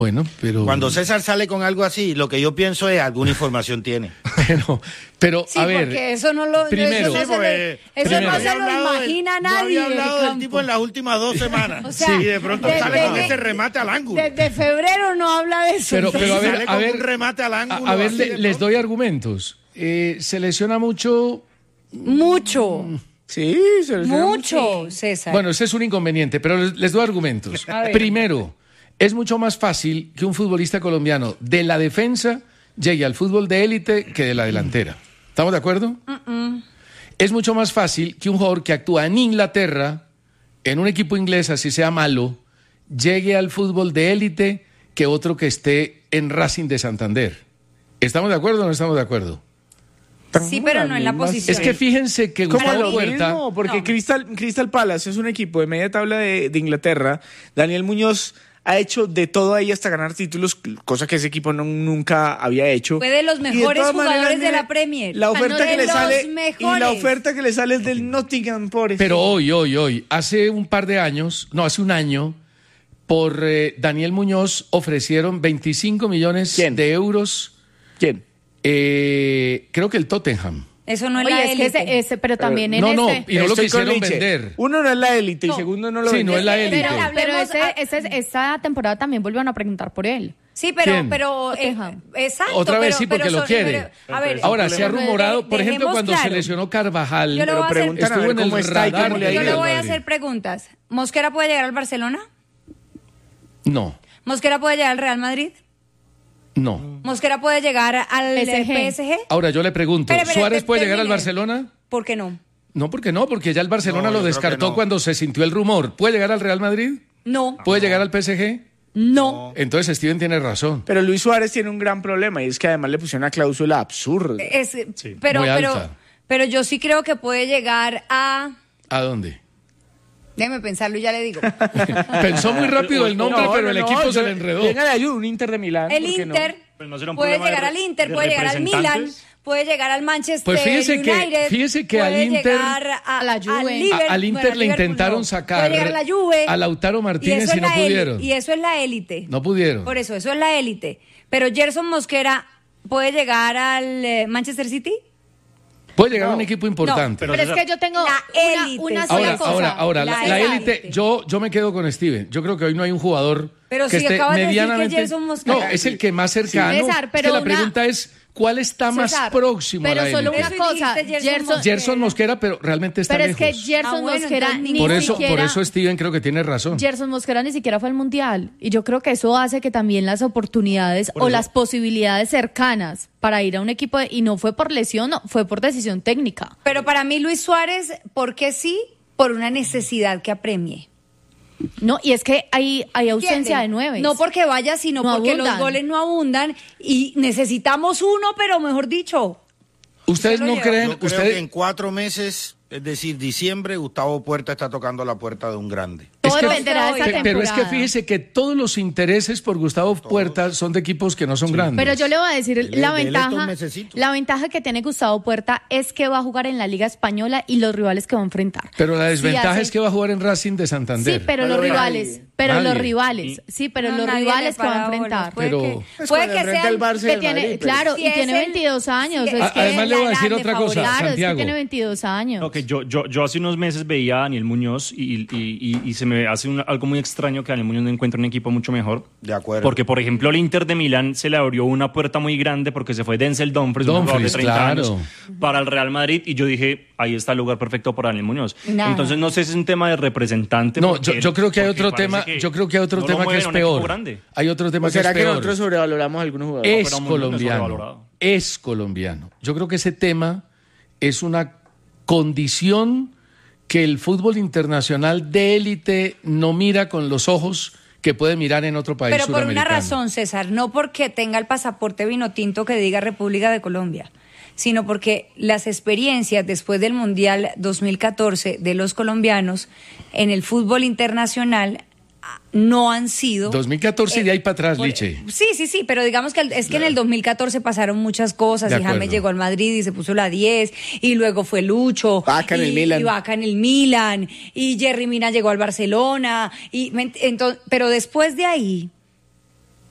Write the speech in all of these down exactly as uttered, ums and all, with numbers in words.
Bueno, pero... Cuando César sale con algo así, lo que yo pienso es alguna información tiene. Pero, pero Sí, a ver... porque eso no lo, primero, eso no se, le- eso primero. no se lo hablado imagina del- nadie. No había hablado del del tipo en las últimas dos semanas. O sea, y de pronto de- sale de- con de- ese remate al ángulo. Desde febrero no habla de eso. Pero, pero a ver, sale a con ver, un remate al a, ángulo. a ver así le- de les pronto. doy argumentos. Eh, se lesiona mucho... Mucho, Sí, se les dio mucho, César. Bueno, ese es un inconveniente, pero les, les doy argumentos. A ver. Primero, es mucho más fácil que un futbolista colombiano de la defensa llegue al fútbol de élite que de la delantera. ¿Estamos de acuerdo? Uh-uh. Es mucho más fácil que un jugador que actúa en Inglaterra, en un equipo inglés, así sea malo, llegue al fútbol de élite que otro que esté en Racing de Santander. ¿Estamos de acuerdo o no estamos de acuerdo? Sí, pero no en la mismas- posición. Es que fíjense que Como Gustavo lo Puerta... mismo, porque No. Crystal, Crystal Palace es un equipo de media tabla de, de Inglaterra. Daniel Muñoz ha hecho de todo ahí hasta ganar títulos, cosa que ese equipo no, nunca había hecho. Fue de los Y mejores todas jugadores maneras, de mire, la Premier. La oferta De que le los sale y mejores. la oferta que le sale es del Nottingham Forest. Pero hoy, hoy, hoy, hace un par de años, no, hace un año, por eh, Daniel Muñoz ofrecieron veinticinco millones ¿Quién? de euros. ¿Quién? Eh, creo que el Tottenham. Eso no es Oye, la es que élite. ese, ese, pero también en no, no, este... y no lo Estoy con quisieron Liche. vender. Uno no es la élite No. y segundo no lo Sí, vende. no es la élite. Pero, pero Hablemos ese, a- ese- esta temporada también volvieron a preguntar por él. Sí, pero, ¿Quién? pero, eh, Tottenham. exacto. Otra vez pero- sí, porque pero lo son- quiere. pero, a ver, Ahora, se ha pero rumorado, de- por ejemplo, dejemos cuando se claro. lesionó Carvajal, Yo le voy a hacer- preguntan a estuvo ver en el cómo está y radar cómo le ha de Yo ido. le Real voy a Madrid. hacer preguntas. ¿Mosquera puede llegar al Barcelona? No, ¿Mosquera puede llegar al Real Madrid? no. ¿Mosquera puede llegar al P S G. P S G? Ahora yo le pregunto, Espere, espere, ¿Suárez te- puede llegar al termine. Barcelona? ¿Por qué no? No, porque no, porque ya el Barcelona No, yo lo creo descartó que no. cuando se sintió el rumor. ¿Puede llegar al Real Madrid? No. ¿Puede llegar al P S G? No. Entonces Steven tiene razón. Pero Luis Suárez tiene un gran problema y es que además le pusieron una cláusula absurda. Es, pero, muy pero, alta. pero yo sí creo que puede llegar a... ¿A dónde? Déjeme pensarlo y ya le digo. Pensó muy rápido el nombre, No, pero no, el no, equipo yo- se le enredó. Venga, le ayudo, un Inter de Milán. El ¿por qué no? Inter Pues no será un puede problema llegar de- al Inter, de puede llegar al Milan, representantes. puede llegar al Manchester Pues fíjese que- United, fíjese que al puede Inter- llegar a, a la Juve. al A- Liverpool, al Inter bueno, le Liverpool intentaron no. sacar Puede llegar a la Juve, a Lautaro Martínez eso y es no la éli- pudieron. Y eso es la élite. No pudieron. Por eso, eso es la élite. Pero Gerson Mosquera puede llegar al eh, Manchester City. Puede llegar a un equipo importante. Pero Pero es César- que yo tengo La una, élite. una sola Ahora, cosa. ahora, ahora, la, La la élite. élite, yo, yo me quedo con Steven. Yo creo que hoy no hay un jugador Pero que si esté acabas de decir que medianamente. Gerson Mosquera. No, es el que más cercano. César, Es pero que la una- pregunta es, ¿cuál está más César, próximo pero a la solo élite? una Eso cosa, dijiste, Gerson Gerson, Gerson Mosquera, pero realmente está pero es que lejos. Gerson Ah, bueno, Mosquera entonces ni por eso, siquiera... por eso Steven creo que tiene razón. Gerson Mosquera ni siquiera fue al Mundial. Y yo creo que eso hace que también las oportunidades o las posibilidades cercanas para ir a un equipo, de- y no fue por lesión, no, fue por decisión técnica. Pero para mí Luis Suárez, ¿por qué sí? Por una necesidad que apremie. No, y es que hay, hay ausencia ¿Entienden? de nueve. No porque vaya, sino No porque los abundan. goles no abundan y necesitamos uno, pero mejor dicho. ¿Ustedes Usted lo no lleva. creen? Yo creo ustedes, que en cuatro meses, es decir, diciembre, Gustavo Puerta está tocando la puerta de un grande. Todo es que- dependerá de esa Pe- temporada. pero es que fíjese que todos los intereses por Gustavo Puerta son de equipos que no son grandes. Pero yo le voy a decir, Dele- la dele estos ventaja, mesecitos. la ventaja que tiene Gustavo Puerta es que va a jugar en la Liga Española y los rivales que va a enfrentar. Pero la Sí, desventaja hace- es que va a jugar en Racing de Santander. Sí, pero No los lo ve rivales, nadie. pero Nadie. los rivales, sí, pero No, los nadie rivales le que va a para enfrentar. bolas. Puede Pero- que, Pues puede con el que frente sean... al Barça y Que el tiene, Madrid, pero- claro, Si y es tiene el- veintidós años. si es es que Además, le voy a la decir edad otra de cosa, favor- Claro, es Santiago. que tiene veintidós años. Ok, yo, yo, yo hace unos meses veía a Daniel Muñoz y, y, y, y se me hace un- algo muy extraño que Daniel Muñoz no encuentra un equipo mucho mejor. De acuerdo. Porque, por ejemplo, el Inter de Milán se le abrió una puerta muy grande porque se fue Denzel Dumfries, un jugador de Dumfries, treinta claro. años, para el Real Madrid. Y yo dije, ahí está el lugar perfecto para Daniel Muñoz. Nada. Entonces, no sé si es un tema de representante. No, porque- yo, yo creo que hay porque otro parece tema, que yo creo que hay otro no lo tema que mueven es a un equipo peor. grande. Hay otro tema ¿O que es será que peor. nosotros sobrevaloramos a algunos jugadores? Es pero muy bien, colombiano. sobrevalorado. Es colombiano. Yo creo que ese tema es una condición que el fútbol internacional de élite no mira con los ojos que puede mirar en otro país Pero por una suramericano. razón, César, no porque tenga el pasaporte vinotinto que diga República de Colombia, sino porque las experiencias después del Mundial dos mil catorce de los colombianos en el fútbol internacional ah, no han sido... dos mil catorce y de ahí para atrás, por- Liche. Sí, sí, sí, pero digamos que el- es que en el dos mil catorce pasaron muchas cosas De y James acuerdo. llegó al Madrid y se puso la diez y luego fue Lucho Vaca en y, el Milan. y Vaca en el Milan y Jerry Mina llegó al Barcelona y me ent- entonces, pero después de ahí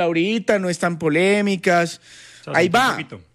mal ahorita, no están polémicas. O sea, Ahí siente un va. poquito.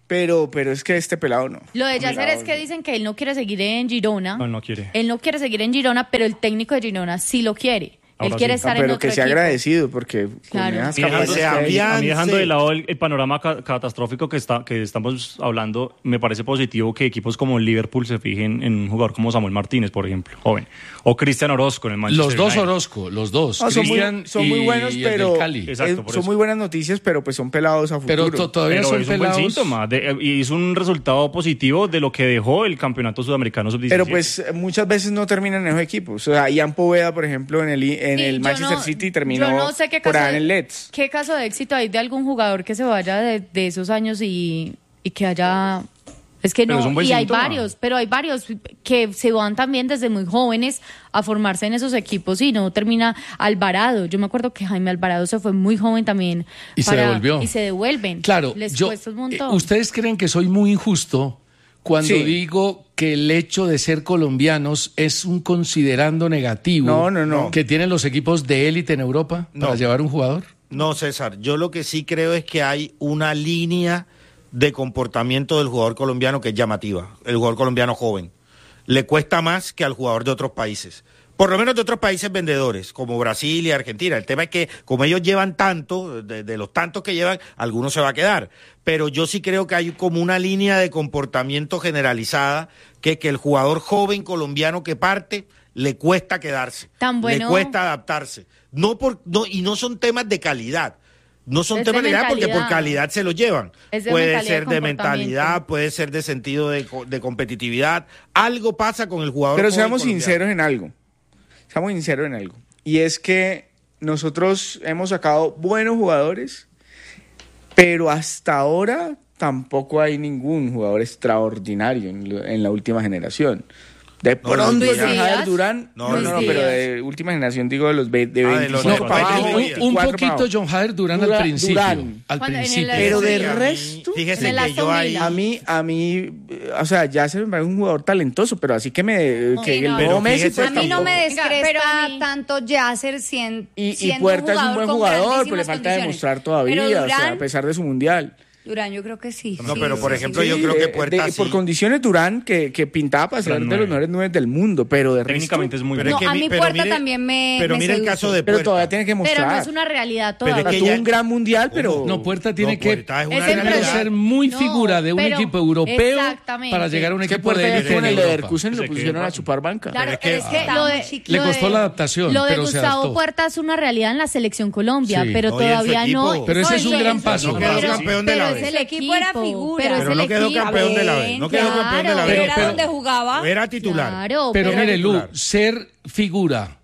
pero, pero es que este pelado no. Lo de Yacer es que dicen que él no quiere seguir en Girona. No, no quiere. Él no quiere seguir en Girona, pero el técnico de Girona sí lo quiere. Ahora él quiere sí. estar No, pero en otro que sea equipo. agradecido, porque Claro. con esas Y dejando, se capacidades que hay- había- a mí dejando sí. de lado el, el panorama ca- catastrófico que está que estamos hablando, me parece positivo que equipos como Liverpool se fijen en un jugador como Samuel Martínez, por ejemplo, joven, o Cristian Orozco en el Manchester Los dos United. Orozco, los dos. No, son muy, Cristian son muy y- buenos, y el del pero Cali. Exacto, eh, por son eso. muy buenas noticias, pero pues son pelados a futuro. Pero to- todavía Pero son es un buen pelados. síntoma de- y es un resultado positivo de lo que dejó el campeonato sudamericano sub diecisiete. Pero pues muchas veces no terminan en esos equipos. O sea, Ian Poveda, por ejemplo, en el, en Sí, el yo Manchester no- City terminó yo no sé qué por caso ahí en de- el Leeds. ¿Qué caso de éxito hay de algún jugador que se vaya de, de esos años y, y que haya... Es que Pero no, es un buen y hay síntoma. varios, pero hay varios que se van también desde muy jóvenes a formarse en esos equipos y no termina Alvarado. Yo me acuerdo que Jaime Alvarado se fue muy joven también. Y se devolvió. Y se devuelven. Claro, Les yo, cuesta un eh, montón. ustedes creen que soy muy injusto cuando Sí. digo que el hecho de ser colombianos es un considerando negativo No, no, no. que tienen los equipos de élite en Europa para No. llevar un jugador. No, César, yo lo que sí creo es que hay una línea de comportamiento del jugador colombiano que es llamativa, el jugador colombiano joven. Le cuesta más que al jugador de otros países. Por lo menos de otros países vendedores, como Brasil y Argentina. El tema es que como ellos llevan tanto, de, de los tantos que llevan, algunos se va a quedar. Pero yo sí creo que hay como una línea de comportamiento generalizada que, que el jugador joven colombiano que parte le cuesta quedarse. Tan bueno. Le cuesta adaptarse. No por, no, y no son temas de calidad. No son Es de temas de calidad porque por mentalidad. calidad se los llevan. Es de Puede mentalidad ser de de comportamiento. mentalidad, puede ser de sentido de, co- de competitividad. Algo pasa con el jugador. Pero joven seamos colombiano. sinceros en algo. Seamos sinceros en algo. Y es que nosotros hemos sacado buenos jugadores, pero hasta ahora tampoco hay ningún jugador extraordinario en, lo- en la última generación. De No, pronto, Luis John Díaz. Jader Durán, No, no, no, Luis no, pero Díaz. de última generación, digo, de los ve- de Ah, de los veinticinco de- para de- abajo, de- un, un veinticuatro para poquito abajo. John Jader Durán al Dura- principio. Durán. Al Cuando en el principio. Pero de Sí, a mí- resto, Fíjese en que el yo Aston ahí. Villa. A mí, a mí, eh, o sea, ya se me parece un jugador talentoso, pero así que me, que el no. nuevo Pero Messi, fíjese pues A mí no me Venga, descresta pero a mí- tanto Yasser sien- Y, y siendo Puerta es un buen con jugador, pero le grandísimas falta condiciones. demostrar todavía, Pero o sea, Durán, a pesar de su mundial. Durán, yo creo que sí. No, sí, pero sí, por sí, ejemplo, sí. yo creo que eh, Puerta de- sí. por condiciones Durán, que, que pintaba para ser Gran de nueve. los mejores nueve del mundo, pero de Técnicamente es resto, muy Pero bueno. es que No, a mi- mí pero Puerta mire- también me Pero me mire el seduce. caso de pero Puerta. todavía tiene que Pero mostrar. no es una realidad Pero todavía. es que tuvo ya- un gran mundial, pero No, Puerta tiene No, que Puerta es una Es primero realidad. ser muy No, figura de un pero- equipo europeo exactamente. para llegar a un es que equipo Puerta de ya élite con en el Europa. Leverkusen lo Se pusieron quedó a chupar banca. Claro, Pero pero es es que- que lo de, Le Le lo costó de- la adaptación, Lo de pero se Gustavo adaptó. Puerta es una realidad en la selección Colombia, Sí. pero No, y en su todavía no. equipo. Pero ese no, es un en gran su paso. equipo, No quedó pero- campeón de pero la es B. el El equipo era figura. Pero, Pero es no el quedó equipo. campeón de la B. Bien, No quedó claro, campeón de la B. pero Pero- era pero- donde jugaba. Era titular. Claro, Pero pero- mire, Lu, titular. ser figura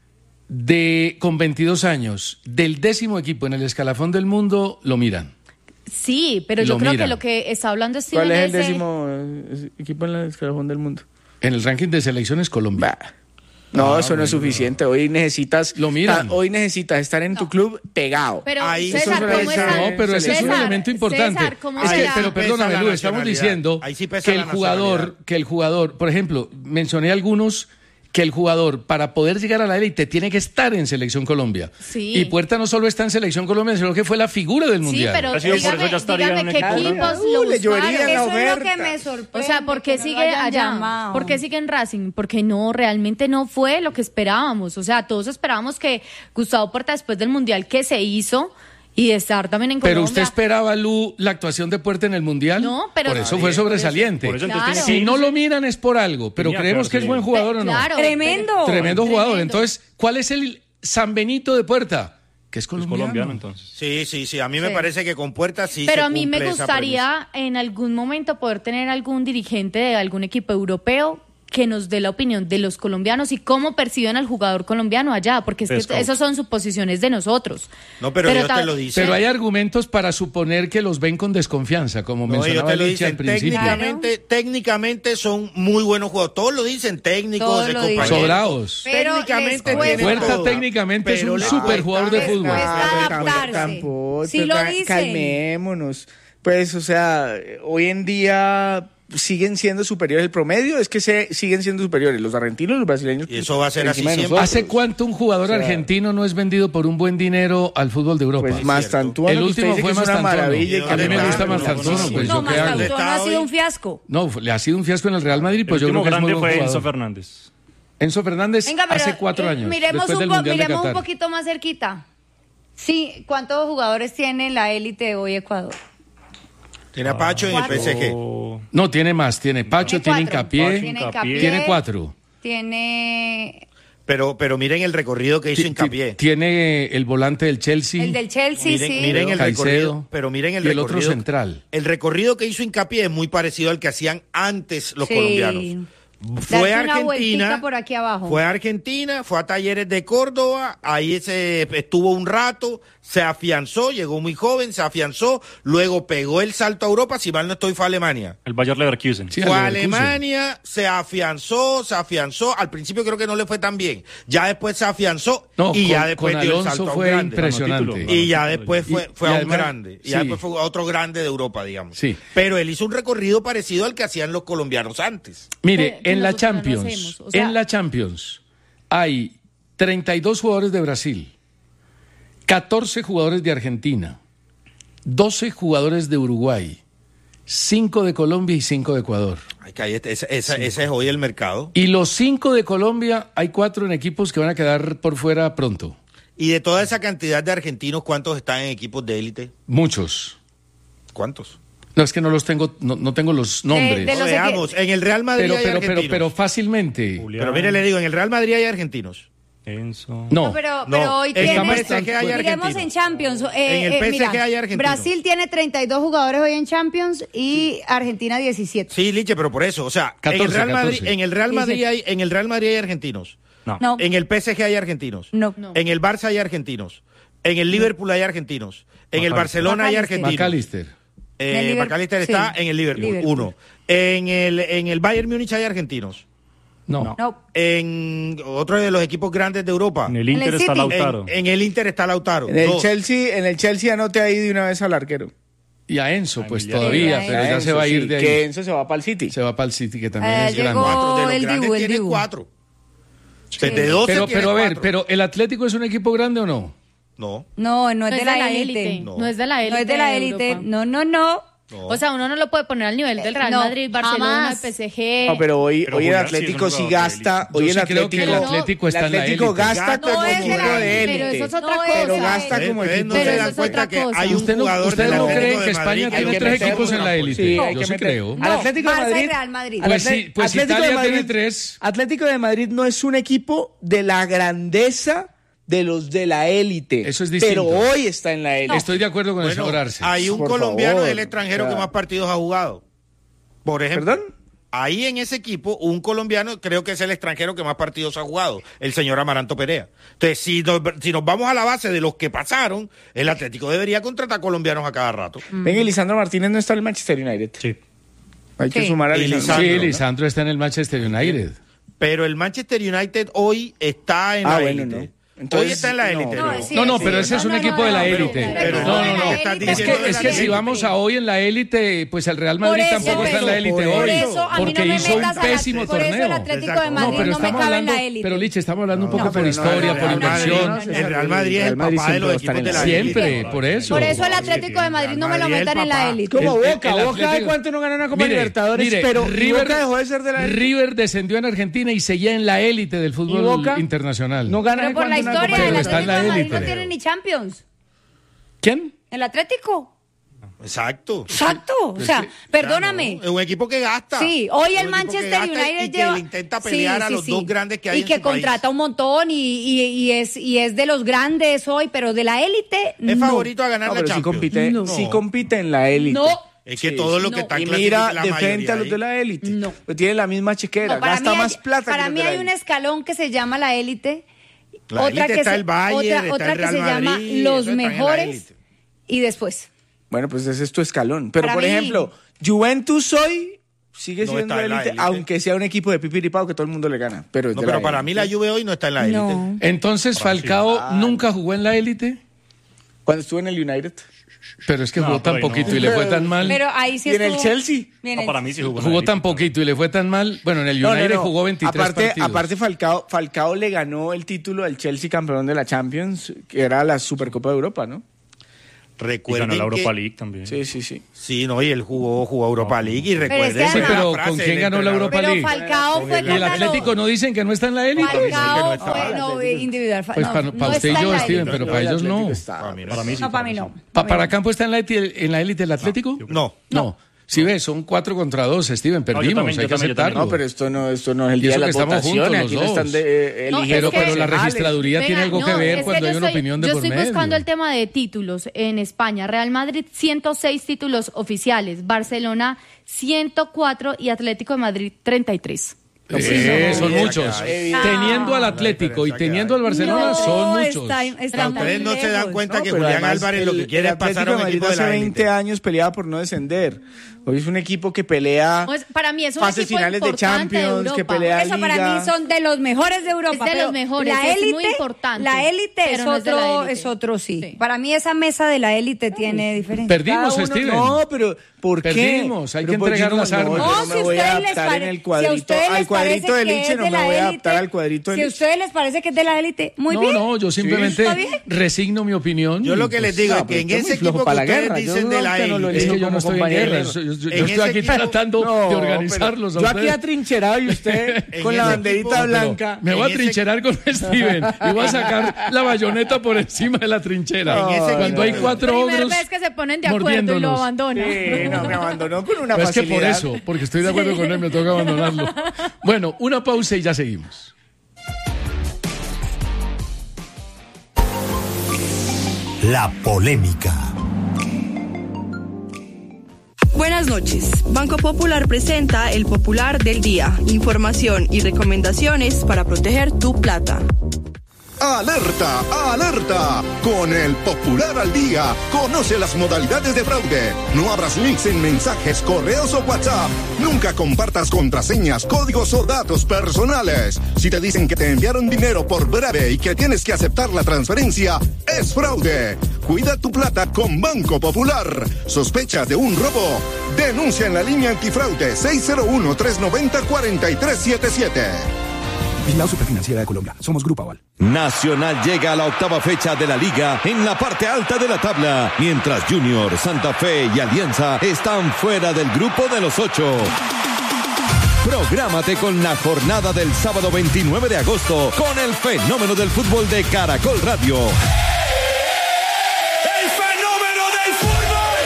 de con veintidós años del décimo equipo en el escalafón del mundo, lo miran. Sí, pero yo Lo creo miran. que lo que está hablando Steven ¿Cuál es el ese- décimo eh, equipo en la escalafón del mundo? En el ranking de selecciones, Colombia. Bah. No, Ah, eso no es bueno. suficiente. Hoy necesitas, Lo miran. ta- hoy necesitas estar en tu club pegado. Pero Ahí- César, Eso ¿cómo es- está? No, pero ese es un César, elemento importante. César, ¿cómo Es que, será? pero Ahí pesa perdóname, la Lu, estamos nacionalidad. diciendo Ahí sí pesa que el la jugador, nacionalidad. que el jugador, por ejemplo, mencioné algunos que el jugador para poder llegar a la élite tiene que estar en Selección Colombia. Sí. Y Puerta no solo está en Selección Colombia, sino que fue la figura del Sí, mundial. pero Ha sido por dígame, eso ya estaría dígame en un qué equipo equipos colombiano. lo Uh, le llovería buscaron. la Eso es lo oferta. que me sorprende. O sea, ¿por qué que no lo sigue hayan allá? llamado. ¿Por qué sigue en Racing? Porque no, realmente no fue lo que esperábamos. O sea, todos esperábamos que Gustavo Puerta, después del Mundial que se hizo y de estar también en Colombia... Pero usted esperaba, Lu, la actuación de Puerta en el mundial. No, pero- Por eso fue sobresaliente. Por eso entonces Claro. tiene Si que no irse. lo miran es por algo, pero Tenía creemos que que es haberse buen ido. jugador o no. Claro, Tremendo. pero- Tremendo jugador. Tremendo. Entonces, ¿cuál es el San Benito de Puerta? Que es Es colombiano. colombiano, entonces. Sí, sí, sí. A mí me Sí. parece que con Puerta sí Pero se a mí me cumple esa gustaría en algún momento poder tener algún dirigente de algún equipo europeo que nos dé la opinión de los colombianos y cómo perciben al jugador colombiano allá, porque es De que scout. esas son suposiciones de nosotros. No, pero ellos ta- te lo dicen. Pero hay argumentos para suponer que los ven con desconfianza, como No, ellos mencionaba te lo Licha al dicen. principio. Técnicamente, técnicamente son muy buenos jugadores. Todos lo dicen, técnicos, Todos de lo dicen. compañeros. Sobrados. Pero Técnicamente les tienen cuesta. Puerta todo. técnicamente es Pero un les super jugador de cuesta- fútbol. cuesta Ah, adaptarse. Tampoco, Sí lo ca- dicen. calmémonos. Pues, o sea, hoy en día siguen siendo superiores. El promedio es que se siguen siendo superiores los argentinos y los brasileños. Y eso va a ser por así encima de siempre. nosotros. ¿Hace cuánto un jugador O sea, argentino no es vendido por un buen dinero al fútbol de Europa? Pues Mastantuono, El que usted último dice fue que es una Mastantuono. maravilla. y A que A mí le me va- gusta no, Mastantuono, no, pues no, yo qué hago. Mastantuono ha sido un fiasco. No, le ha sido un fiasco en el Real Madrid, El pues yo último creo que es muy grande buen fue jugador. Enzo Fernández. Enzo Fernández Venga, pero, hace cuatro eh, años, miremos después un, del po- Mundial de miremos un Qatar. poquito más cerquita. Sí, ¿cuántos jugadores tiene la élite hoy Ecuador? Tiene a Pacho en el P S G. Oh, No, tiene más, tiene Pacho, tiene cuatro. Hincapié, Tiene Hincapié. Hincapié. tiene cuatro. Tiene Pero, pero miren el recorrido que hizo Ti- Hincapié. ti- Tiene el volante del Chelsea. el del Chelsea, Miren, sí. miren el Caicedo, recorrido, pero miren el y el otro recorrido. central. El recorrido que hizo Hincapié es muy parecido al que hacían antes los Sí. colombianos. Fue a Darse una vueltica Argentina, por aquí abajo. fue a Argentina, fue a Talleres de Córdoba, ahí se estuvo un rato, se afianzó, llegó muy joven, se afianzó, luego pegó el salto a Europa, si mal no estoy fue a Alemania. el Bayer Leverkusen. Sí, Fue a al Leverkusen. Alemania, se afianzó, se afianzó. Al principio creo que no le fue tan bien. Ya después se afianzó No, y con, ya después con dio el Alonso salto a un fue grande. impresionante. Ganó título. Y ya después fue, Y- fue y a un además- grande. Y sí. ya después fue a otro grande de Europa, digamos. Sí. Pero él hizo un recorrido parecido al que hacían los colombianos antes. Mire, Que- que en la nosotros no lo Champions, hacemos, o sea- en la Champions hay treinta y dos jugadores de Brasil, catorce jugadores de Argentina, doce jugadores de Uruguay, cinco de Colombia y cinco de Ecuador. Ay, que ahí está, ese, ese- ese es hoy el mercado. Y los cinco de Colombia, hay cuatro en equipos que van a quedar por fuera pronto. Y de toda esa cantidad de argentinos, ¿cuántos están en equipos de élite? Muchos. ¿Cuántos? No, es que no los tengo, no, no tengo los nombres. de No, los veamos, en el Real Madrid pero, hay pero, pero, argentinos. pero fácilmente. Julián, Pero mire, le digo, en el Real Madrid hay argentinos. Enzo. No. No, pero, No, pero hoy en tiene... el P S G hay Miremos argentinos. en Champions. eh, En el eh, P S G mira, hay argentinos. Brasil tiene treinta y dos jugadores hoy en Champions y Argentina diecisiete. Sí, Liche, pero por eso, o sea, en el catorce, Real Madrid, catorce. en el Real Madrid Dice- hay, en el Real Madrid hay argentinos. No. No, En el P S G hay argentinos. no. En el Barça hay argentinos. En el Liverpool hay argentinos. En el McAllister. Barcelona hay McAllister. argentinos. McAllister. Eh, En el Liverpool, McAllister está sí. en el Liverpool, Liverpool. uno. En el, en el Bayern Múnich hay argentinos. No. No. No. En otro de los equipos grandes de Europa. En el En Inter el está City. Lautaro. En, en el Inter está Lautaro. En el dos. Chelsea, en el Chelsea anote ahí de una vez al arquero. Y a Enzo, A pues Emiliano. todavía, Sí, pero a ya Enzo, se va a ir sí, de ahí. Que Enzo se va para el City. Se va para el City, que también Eh, es grande. llegó- Cuatro de los el grandes Dibu, el tiene Dibu. cuatro. De doce Pero, tiene pero a ver, cuatro. pero ¿el Atlético es un equipo grande o no? No. No, no es No de la élite. No. No es de la élite. No es de la de élite. Europa. No, no, no. no. O sea, uno no lo puede poner al nivel del Real no, Madrid, Barcelona, jamás. P S G. No, pero hoy, Pero hoy el Julián sí es Atlético un sí jugador de gasta. Yo Hoy el sí creo que el Atlético, Atlético está el en la Atlético élite. gasta Gasta como no es de equipo la de élite, élite. pero eso es otra No cosa. es Pero la gasta élite. como Ustedes equipo no Pero se eso dan es cuenta otra que cosa. hay un ¿Usted no, jugador usted del no Atlético cree de que España Madrid tiene que tres mete equipos en una- la élite? Sí, hay Yo que sí meter- creo. No, Al Atlético de Barça y Madrid. Real Madrid. al Pues Atle- sí, pues Atlético Italia de Madrid- tiene tres. Atlético de Madrid no es un equipo de la grandeza de los de la élite. Eso es distinto. Pero hoy está en la élite. Estoy de acuerdo con el Bueno, señor Arce. hay un Por colombiano favor, del extranjero o sea. que más partidos ha jugado. Por ejemplo. ¿Perdón? Ahí en ese equipo, un colombiano creo que es el extranjero que más partidos ha jugado, el señor Amaranto Perea. Entonces, si nos, si nos vamos a la base de los que pasaron, el Atlético debería contratar colombianos a cada rato. Venga, y Lisandro Martínez no está en el Manchester United. Sí. Hay que Sí. sumar a Y Lisandro. Lisandro. Sí, Lisandro está en el Manchester United. Pero el Manchester United hoy está en Ah, la bueno, élite. no. Entonces, hoy está en la no. élite. No, ¿no? sí, No, no, sí. pero ese es un No, no, equipo no, de la no, élite. Pero No, no, no. está Es diciendo que, de es la que si élite. vamos a hoy en la élite, pues el Real Madrid Por eso, tampoco está en la pero- élite por hoy. eso, a mí porque no me hizo un metas a la- pésimo por eso el torneo. Atlético Exacto. de No, Madrid pero no, me estamos cabe en hablando, la élite. pero Liche, estamos hablando un No, poco por pero no, historia, el por Real Madrid inversión. no, El Real Madrid es el Real Madrid papá de los siempre va a estar equipos en de la la élite. élite. Siempre, por eso. Por eso el No, Atlético de Madrid no me lo Madrid es el metan en la papá. élite. Como El- el- Boca, el Boca Atlético- de cuánto no ganó una Copa Mire, Libertadores, mire, pero y River, Boca dejó de ser de la élite. River descendió en Argentina y seguía en la élite del ¿Y fútbol Boca? internacional. No gana Pero de por la cuánto una historia, Copa el Pero está en Atlético la de Madrid élite. no tiene ni Champions. ¿Quién? ¿El Atlético? Exacto. Exacto. O sea, perdóname. Es un equipo que gasta. Sí, hoy Es el un equipo que Manchester gasta United y que lleva... le intenta pelear Sí, a sí, los sí. dos grandes que hay y en que su país. contrata un montón y, y- y es, y es de los grandes hoy, pero de la élite, Es no. favorito a ganar No, la pero sí Champions. compite, No. sí compite en la élite. No. Es que Sí, todo lo no. que está Y clasificado, mira la de mayoría frente a los ahí. de la élite. No. Pues tiene la misma chequera, No, para gasta mí más hay, plata para que los mí de la hay un élite. escalón que se llama la élite. La otra élite que está se, el Bayern, otra, está otra el que Real se llama Madrid, los eso están en la mejores élite. y después. Bueno, pues ese es tu escalón. Pero, Para por mí- ejemplo, Juventus hoy sigue No siendo está en la élite, élite. aunque sea un equipo de pipiripao que todo el mundo le gana. Pero, es No, de pero la para élite. mí la Juve hoy no está en la élite. No. Entonces Falcao Ah. nunca jugó en la élite. Cuando estuvo en el United. Pero es que No, jugó tan pero ahí poquito no. y le fue tan mal. Pero ahí sí ¿Y en el estuvo- Chelsea? Bien, No, el- para mí sí jugó. Jugó tan poquito y le fue tan mal. Bueno, en el No, no, United no. jugó veintitrés aparte, partidos. Aparte Falcao, Falcao le ganó el título al Chelsea campeón de la Champions, que era la Supercopa de Europa, ¿no? Y ganó Recuerden la Europa que- League también. Sí, sí, sí. Sí, no, y él jugó, jugó Europa League y recuerden. es que Sí, además- pero la frase ¿con quién del ganó la entrenador. Europa Pero League? Falcao fue ¿Y el contra Atlético los- no dicen que no está en la élite? Falcao estaba. fue no, individual. fa- Pues no, para, no para usted y está en yo, la Steven, élite. pero para El ellos no. Atlético está- Para mí No, sí. para mí no. Pa- ¿Para Campo está en la élite, en la élite del Atlético? No. No. Si ves, son cuatro contra dos, Steven, perdimos, también, yo hay que también, yo también. aceptarlo. No, pero esto no, esto no es el Y día eso de que las estamos votaciones, juntos aquí los no están dos. de, eh, No, eligiendo Pero, pero la concejales. registraduría Venga, tiene algo que no, ver es cuando yo hay una estoy- opinión de Yo por estoy medio. buscando el tema de títulos en España. Real Madrid, ciento seis títulos oficiales. Barcelona, ciento cuatro y Atlético de Madrid, treinta y tres. Eh, no, son no, muchos. no, Teniendo al no, Atlético y diferencia que teniendo hay. al Barcelona No, son muchos. está- está Pero muy ustedes no se dan lejos. cuenta No, que pero Julián además Álvarez lo el- que quiere el es pasar Atlético a de un Madrid equipo de hace la veinte élite. años peleaba por no descender. Hoy es un equipo que pelea Pues, para mí es un fases equipo finales de importante de Champions, que Europa. pelea Eso para Liga. mí son de los mejores de Europa. Es de pero los mejores, La es élite, muy importante, La élite pero es no es de la otro, élite. es otro sí. Sí. Para mí esa mesa de la élite tiene diferencia. Perdimos, Cada uno- Steven. No, pero ¿por qué? Perdimos, hay Pero que ¿por qué entregar no? las No, armas. yo No, no si me voy a ustedes les adaptar pare- en el si a cuadrito, ustedes les al cuadrito parece del que Liche es no de me la voy a élite, adaptar al cuadrito del Si a Liche. ustedes les parece que es de la élite, muy no, bien. no, yo simplemente ¿Está bien? resigno mi opinión. Yo lo que les digo No, es que pero en yo ese muy flojo equipo que para la ustedes guerra. Yo dicen de no, la usted no lo élite. Es que yo como no estoy en compañero. guerra. Yo, yo- yo En estoy ese aquí equipo- tratando No, de organizarlos. pero a yo aquí ustedes. atrincherado y usted En con la ese banderita equipo- blanca. Me voy En a ese- trincherar con Steven y voy a sacar la bayoneta por encima de la trinchera. En ese Cuando hay equipo- cuatro Primera ogros vez que se ponen de acuerdo y lo mordiéndonos. abandonan. Sí, no, me abandonó con una Pero es que por facilidad. eso, porque estoy de acuerdo con él, me toca abandonarlo. Bueno, una pausa y ya seguimos. La polémica. Buenas noches. Banco Popular presenta el Popular del Día. Información y recomendaciones para proteger tu plata. ¡Alerta! ¡Alerta! Con el Popular al Día, conoce las modalidades de fraude. No abras links en mensajes, correos o WhatsApp. Nunca compartas contraseñas, códigos o datos personales. Si te dicen que te enviaron dinero por breve y que tienes que aceptar la transferencia, es fraude. Cuida tu plata con Banco Popular. ¿Sospechas de un robo? Denuncia en la línea antifraude seis cero uno, tres nueve cero, cuatro tres siete siete. Vigilado Superfinanciera de Colombia. Somos Grupo Aval. Nacional llega a la octava fecha de la liga en la parte alta de la tabla, mientras Junior, Santa Fe y Alianza están fuera del grupo de los ocho. Prográmate con la jornada del sábado veintinueve de agosto con el fenómeno del fútbol de Caracol Radio. ¡El fenómeno del fútbol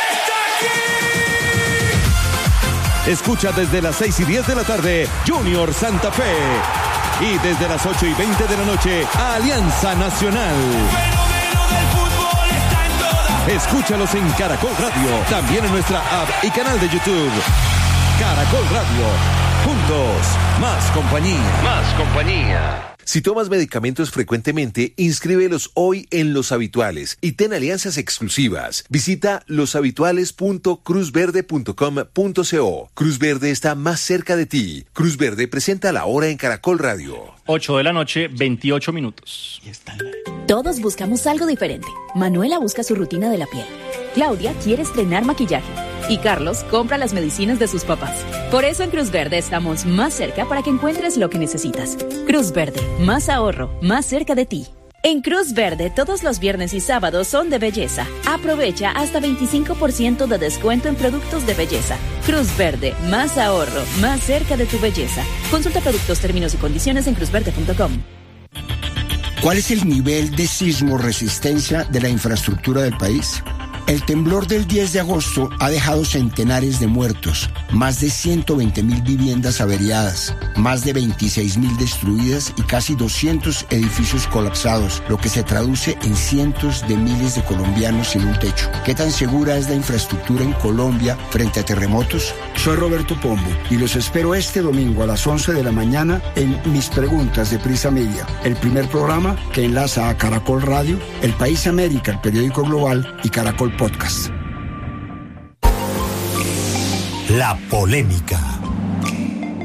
está aquí! Escucha desde las seis y diez de la tarde Junior Santa Fe. Y desde las ocho y veinte de la noche, Alianza Nacional. ¡Fenómeno del fútbol está en todas! Escúchalos en Caracol Radio, también en nuestra app y canal de YouTube. Caracol Radio. Juntos, más compañía. Más compañía. Si tomas medicamentos frecuentemente, inscríbelos hoy en Los Habituales y ten alianzas exclusivas. Visita los habituales punto cruz verde punto com punto co. Cruz Verde está más cerca de ti. Cruz Verde presenta la hora en Caracol Radio. ocho de la noche, veintiocho minutos. Todos buscamos algo diferente. Manuela busca su rutina de la piel. Claudia quiere estrenar maquillaje. Y Carlos compra las medicinas de sus papás. Por eso en Cruz Verde estamos más cerca para que encuentres lo que necesitas. Cruz Verde, más ahorro, más cerca de ti. En Cruz Verde, todos los viernes y sábados son de belleza. Aprovecha hasta veinticinco por ciento de descuento en productos de belleza. Cruz Verde, más ahorro, más cerca de tu belleza. Consulta productos, términos y condiciones en cruz verde punto com. ¿Cuál es el nivel de sismo resistencia de la infraestructura del país? El temblor del diez de agosto ha dejado centenares de muertos, más de ciento veinte mil viviendas averiadas, más de veintiséis mil destruidas y casi doscientos edificios colapsados, lo que se traduce en cientos de miles de colombianos sin un techo. ¿Qué tan segura es la infraestructura en Colombia frente a terremotos? Soy Roberto Pombo y los espero este domingo a las once de la mañana en Mis Preguntas de Prisa Media, el primer programa que enlaza a Caracol Radio, El País América, el periódico global y Caracol Podcast. La polémica.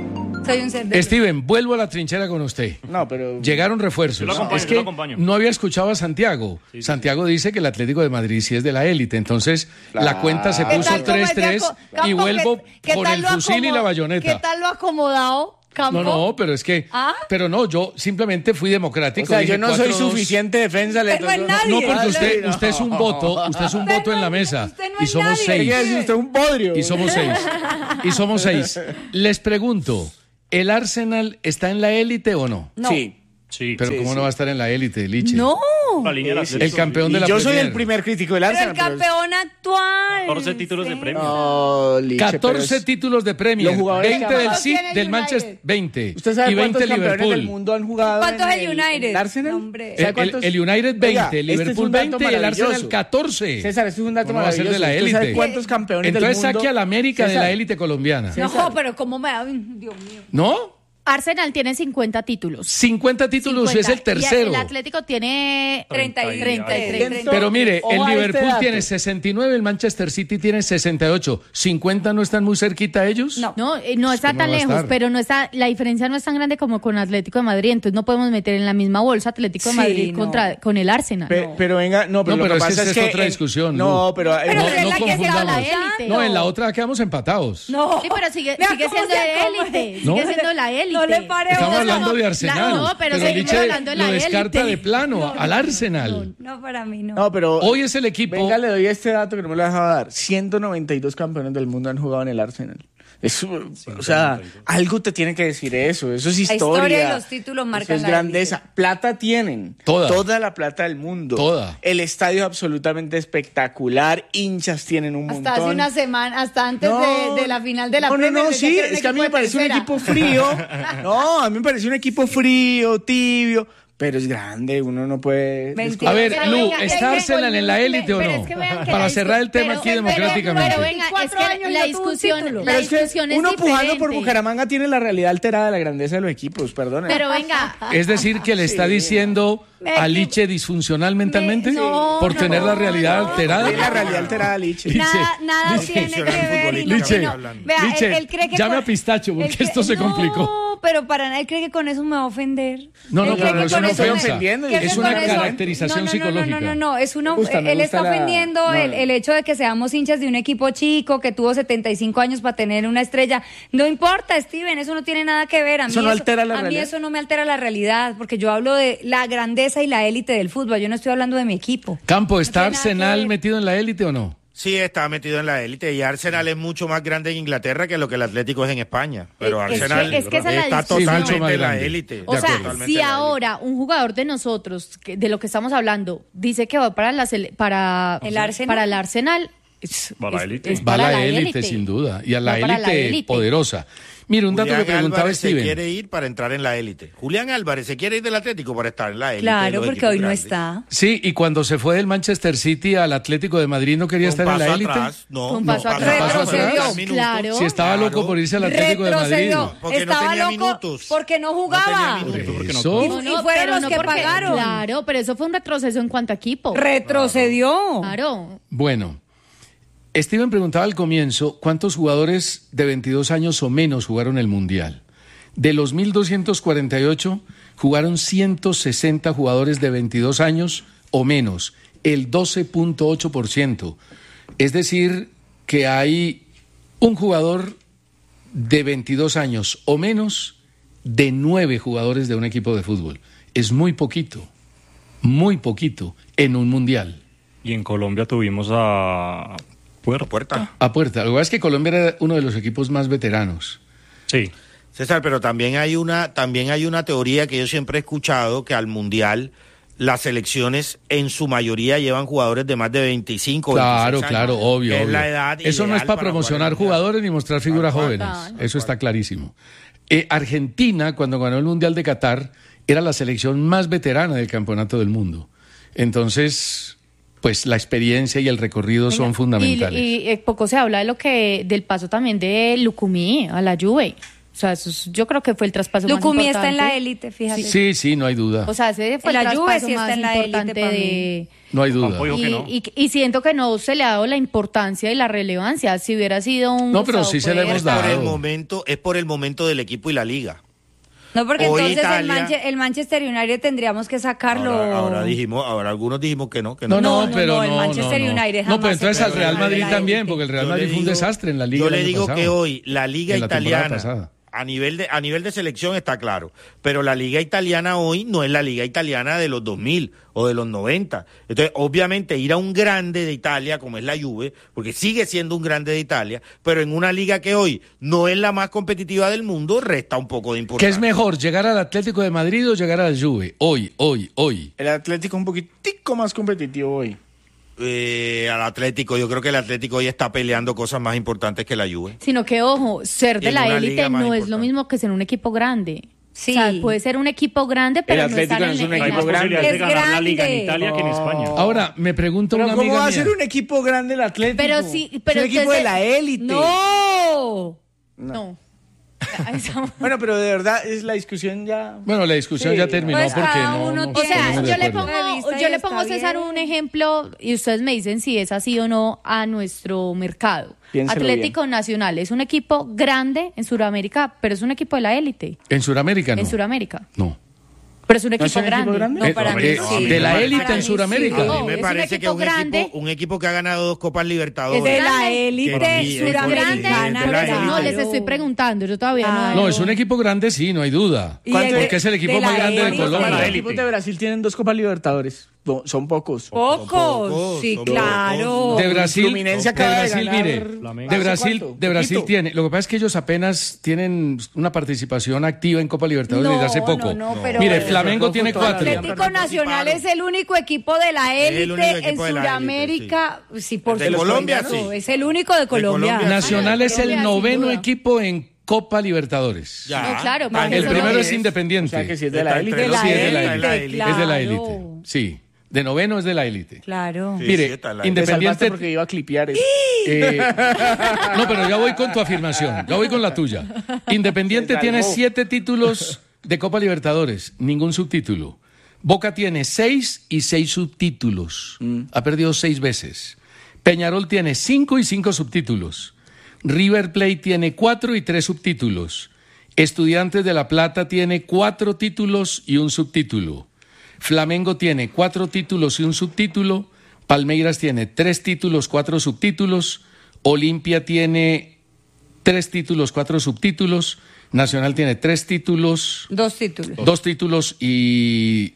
Soy un ser de... Steven, vuelvo a la trinchera con usted. No, pero... Llegaron refuerzos. Yo lo acompaño, es yo que lo acompaño. no había escuchado a Santiago. Sí, sí, Santiago dice que el Atlético de Madrid sí es de la élite. Entonces, Claro. la cuenta se ¿Qué puso tal cómo es de tres tres aco- Campo, y vuelvo qué- qué con tal el lo fusil y acomo- la bayoneta. ¿Qué tal lo acomodado, Campo? No, no, pero es que... ¿Ah? Pero no, yo simplemente fui democrático. O sea, dije yo no soy cuatro dos. suficiente defensa. le Usted no es tocó- nadie. No, porque usted, No. usted es un voto, usted es un Usted voto no- en la mesa. usted no Y es somos nadie. seis. Ella es usted un podrio. Y somos seis. Y somos seis. Les pregunto, ¿el Arsenal está en la élite o no? No. Sí. Sí. Pero Sí, ¿cómo sí. no va a estar en la élite, Liche? No. La línea del Sí, Atlético. El campeón Y de la yo soy Premier. el primer crítico del Pero Arsenal. el campeón actual. catorce títulos de premio. No, Liche, pero catorce es- títulos de Premier, Los jugadores veinte que del ¿Cuántos City, tiene el del United? Manchester, veinte. ¿Usted sabe y veinte cuántos campeones Liverpool. del mundo han jugado ¿Cuántos en el United? ¿El Arsenal? No, hombre. ¿Sabe El, cuántos? el United veinte, Oiga, este es Liverpool un dato veinte y el Arsenal maravilloso. catorce. César, esto es un dato ¿Cómo va a ser maravilloso. de la ¿Usted sabe élite? cuántos campeones Entonces del mundo? saque a la América de César, la élite colombiana. No, pero ¿cómo me da? Dios mío. ¿No? Arsenal tiene cincuenta títulos. cincuenta títulos, cincuenta. es el tercero. Y el Atlético tiene treinta y treinta y tres. tres. Pero mire, Ojo el a este Liverpool dato. tiene sesenta y nueve, el Manchester City tiene sesenta y ocho. ¿cincuenta no están muy cerquita ellos? No. No, eh, no está ¿Cómo tan va a lejos, estar? pero no está, la diferencia no es tan grande como con Atlético de Madrid, entonces no podemos meter en la misma bolsa Atlético de Sí, Madrid no. contra con el Arsenal. Pe- Pero venga, no, pero No, lo pero que es que pasa esa es es que... otra en- discusión, No, Lu. pero... Pero No, usted es no la que está confundamos. la élite. No, en la otra quedamos empatados. No. Sí, pero sigue, Vea sigue cómo siendo se de come. élite, ¿No? sigue siendo la élite. No le pare Estamos bola. hablando de La- Arsenal. no, pero seguimos Liche hablando de la lo descarta élite. de plano al Arsenal. No, para mí no. No, pero... Hoy es el equipo... Venga, le doy este dato que no me lo dejaba dar. ciento noventa y dos campeones del mundo han jugado en el Arsenal. Eso, o sea, algo te tiene que decir eso. Eso es La historia. historia y los títulos marcan Eso es la grandeza. élite. Plata tienen. Toda. Toda la plata del mundo. Toda. El estadio es absolutamente espectacular. Hinchas tienen un Hasta montón. hace una semana, hasta antes No, de, de la final de la no, no, Premier, no, decía sí, era un es que a mí me equipo de parece un tercera. equipo frío. No, a mí me parece un equipo frío, tibio, pero es grande, uno no puede... Mentira. A ver, Pero Lu, venga, ¿está es que- Arsenal en la élite o pero no? es que vean que Para la cerrar el discu- tema pero- aquí pero- democráticamente. Pero venga, es Cuatro que años la no tuvo un discusión, título. la Pero es que discusión es uno pujando por diferente. Bucaramanga tiene la realidad alterada de la grandeza de los equipos, perdón. Pero venga, Es decir, que le está diciendo Me a equivo- Liche disfuncional mentalmente Me- no, por no, tener la realidad no. alterada. Tiene la realidad alterada, Liche. Liche, Nada, nada Liche, tiene que Liche, ver. y no- Liche, y no- Vea, Liche, él, él cree que llame con- a Pistacho, porque él cree- esto se no, complicó. pero para nada, él cree que con eso me va a ofender. No, no, Él cree pero que es con una eso me- ofensa. ofendiendo, que Es con una eso- caracterización no, no, no, psicológica. No, no, no, no, es una, Me gusta, me él gusta está la- ofendiendo no, el, no. el hecho de que seamos hinchas de un equipo chico que tuvo setenta y cinco años para tener una estrella. No importa, Steven, eso no tiene nada que ver. A mí Eso no altera la a mí realidad. eso no me altera la realidad, porque yo hablo de la grandeza y la élite del fútbol. Yo no estoy hablando de mi equipo. Campo, ¿está No tiene nada que Arsenal ver. metido en la élite o no? Sí, está metido en la élite y Arsenal es mucho más grande en Inglaterra que lo que el Atlético es en España. Pero Es que- Arsenal es que esa es la está discusión. Sí, mucho totalmente más en la grande. élite. o De sea, acuerdo. si ahora un jugador de nosotros, que- de lo que estamos hablando, dice que va para la sele- para ¿El Arsenal? para el Arsenal, es, Va a la es- élite. es Va a para la élite, sin duda. Y a la Va para élite élite. poderosa. Mire, un dato Julián que preguntaba Álvarez se Steven. quiere ir para entrar en la élite. Julián Álvarez se quiere ir del Atlético para estar en la élite. de Claro, los porque equipos hoy no grandes. está. Sí, y cuando se fue del Manchester City al Atlético de Madrid no quería Un estar en la paso élite. atrás, no, Un no, paso paso atrás. atrás, Retrocedió, tres minutos. claro. Si estaba Claro. loco por irse al Atlético de Madrid. Retrocedió. Porque no Estaba tenía loco minutos. porque no jugaba. No tenía minutos. Porque no- Eso. Y- No, y no, fueron pero los no que porque- pagaron. Claro, pero eso fue un retroceso en cuanto a equipo. Retrocedió. Claro. Bueno, Steven preguntaba al comienzo cuántos jugadores de veintidós años o menos jugaron el Mundial. De los mil doscientos cuarenta y ocho, jugaron ciento sesenta jugadores de veintidós años o menos, el doce punto ocho por ciento. Es decir, que hay un jugador de veintidós años o menos de nueve jugadores de un equipo de fútbol. Es muy poquito, muy poquito en un Mundial. Y en Colombia tuvimos a Puerta. Puerta. A puerta. Lo que pasa es que Colombia era uno de los equipos más veteranos. Sí. César, pero también hay una, también hay una teoría que yo siempre he escuchado, que al Mundial las selecciones en su mayoría llevan jugadores de más de veinticinco, Claro, veintiséis claro, años, obvio, que es obvio. la edad Eso no es ideal para jugar promocionar el Mundial. jugadores ni mostrar figuras Tal cual, jóvenes. tal Eso está clarísimo. Eh, Argentina, cuando ganó el Mundial de Qatar, era la selección más veterana del campeonato del mundo. Entonces, pues la experiencia y el recorrido son fundamentales. Y, y, eh, poco se habla de lo que del paso también de Lucumí a la Juve. sea, eso es- yo creo que fue el traspaso Lucumí más importante. está en la élite, fíjate. Sí, sí, no hay duda. O sea, ese fue La el Juve traspaso sí está más en la élite importante para de... No hay duda. Campo dijo que Y, no. y, y siento que no se le ha dado la importancia y la relevancia. Si hubiera sido un... No, pero Gustavo sí se le Cuellar, hemos Es por el dado. momento, es por el momento del equipo y la liga. No, porque Hoy entonces el, Italia- Manche- el Manchester United tendríamos que sacarlo. Ahora, ahora dijimos, ahora algunos dijimos que no, que no. No, no, No, no, pero no, no. el Manchester no, no. United No, jamás pero entonces se al puede Real hablar de Madrid la también, élite. porque el Real Yo Madrid le fue un digo- desastre en la liga. Yo el le año digo pasado. que hoy la liga En la temporada italiana, pasada. a nivel de a nivel de selección está claro, pero la liga italiana hoy no es la liga italiana de los dos mil o de los noventa. Entonces, obviamente ir a un grande de Italia como es la Juve, porque sigue siendo un grande de Italia, pero en una liga que hoy no es la más competitiva del mundo, resta un poco de ¿Qué importancia. es mejor, llegar al Atlético de Madrid o llegar a la Juve? Hoy, hoy, hoy. El Atlético un poquitico más competitivo hoy. Eh, al Atlético, yo creo que el Atlético hoy está peleando cosas más importantes que la Juve. Sino que, ojo, ser de En la una élite liga más no es importante. lo mismo que ser un equipo grande. Sí. O sea, puede ser un equipo grande, pero no Atlético estar no en, es un en Hay la- más equipo grande. posibilidades de Es ganar la liga en grande. Italia que en España. Ahora, me pregunta Pero una ¿cómo amiga va a mía. ser un equipo grande el Atlético? Pero sí, pero es un equipo entonces- de la élite. ¡No! No. Ahí estamos. Bueno, pero de verdad es la discusión ya. Bueno, la discusión Sí, ya terminó pues porque cada no, uno no O tiene- sea, ponemos de yo le acuerdo. pongo, De vista y yo le está pongo César bien. un ejemplo y ustedes me dicen si es así o no a nuestro mercado. Piénselo Atlético Nacional es un equipo grande en Sudamérica, pero es un equipo de la élite En Sudamérica no. en Sudamérica. No. Pero es un ¿No equipo es un equipo grande. grande? No, Eh, para mí eh, sí. de la Para élite mí en sí. Sudamérica. A mí No, me es un parece que equipo un grande. equipo, un equipo que ha ganado dos Copas Libertadores. Es de la grande. élite Que sí, es suramericana. de la Por eso, no, élite. les estoy preguntando, yo todavía Ah, no. No, es un equipo grande, sí, no hay duda. Y el- Porque es el equipo de más la grande de élite. Colombia. La Los élite. equipos de Brasil tienen dos Copas Libertadores. No, son pocos. Pocos, pocos, sí, son claro. De Brasil, Fluminense de acaba de Brasil, ganar mire, Flamengo. de ¿Hace Brasil, cuánto? de Brasil Poquito. tiene. Lo que pasa es que ellos apenas tienen una participación activa en Copa Libertadores No, desde hace poco. no, no, pero- mire, No, Flamengo no, tiene no, no, cuatro. no, Atlético Nacional es el único equipo de la Es el único élite en equipo de la élite, Sudamérica. Sí, por De supuesto. Colombia, sí. Es el único de Colombia. Colombia, Nacional es el Colombia, sin noveno duda. equipo en Copa Libertadores. Ya. No, claro, Está porque El eso primero no es es- Independiente. O sea que si es de la Está élite. entre De los la Sí, es de diez, la está en élite, élite. Es de la claro. élite. Sí. De noveno es de la élite. Claro. Sí, Mire, sí, está en la Te Independiente. salvaste porque iba a clipear eso. Eh, no, pero ya voy con tu afirmación, ya voy con la tuya. Independiente Se tiene salvó. siete títulos de Copa Libertadores, ningún subtítulo. Boca tiene seis y seis subtítulos. Ha perdido seis veces. Peñarol tiene cinco y cinco subtítulos. River Plate tiene cuatro y tres subtítulos. Estudiantes de La Plata tiene cuatro títulos y un subtítulo. Flamengo tiene cuatro títulos y un subtítulo. Palmeiras tiene tres títulos, cuatro subtítulos. Olimpia tiene tres títulos, cuatro subtítulos. Nacional tiene tres títulos, Dos títulos. dos títulos y,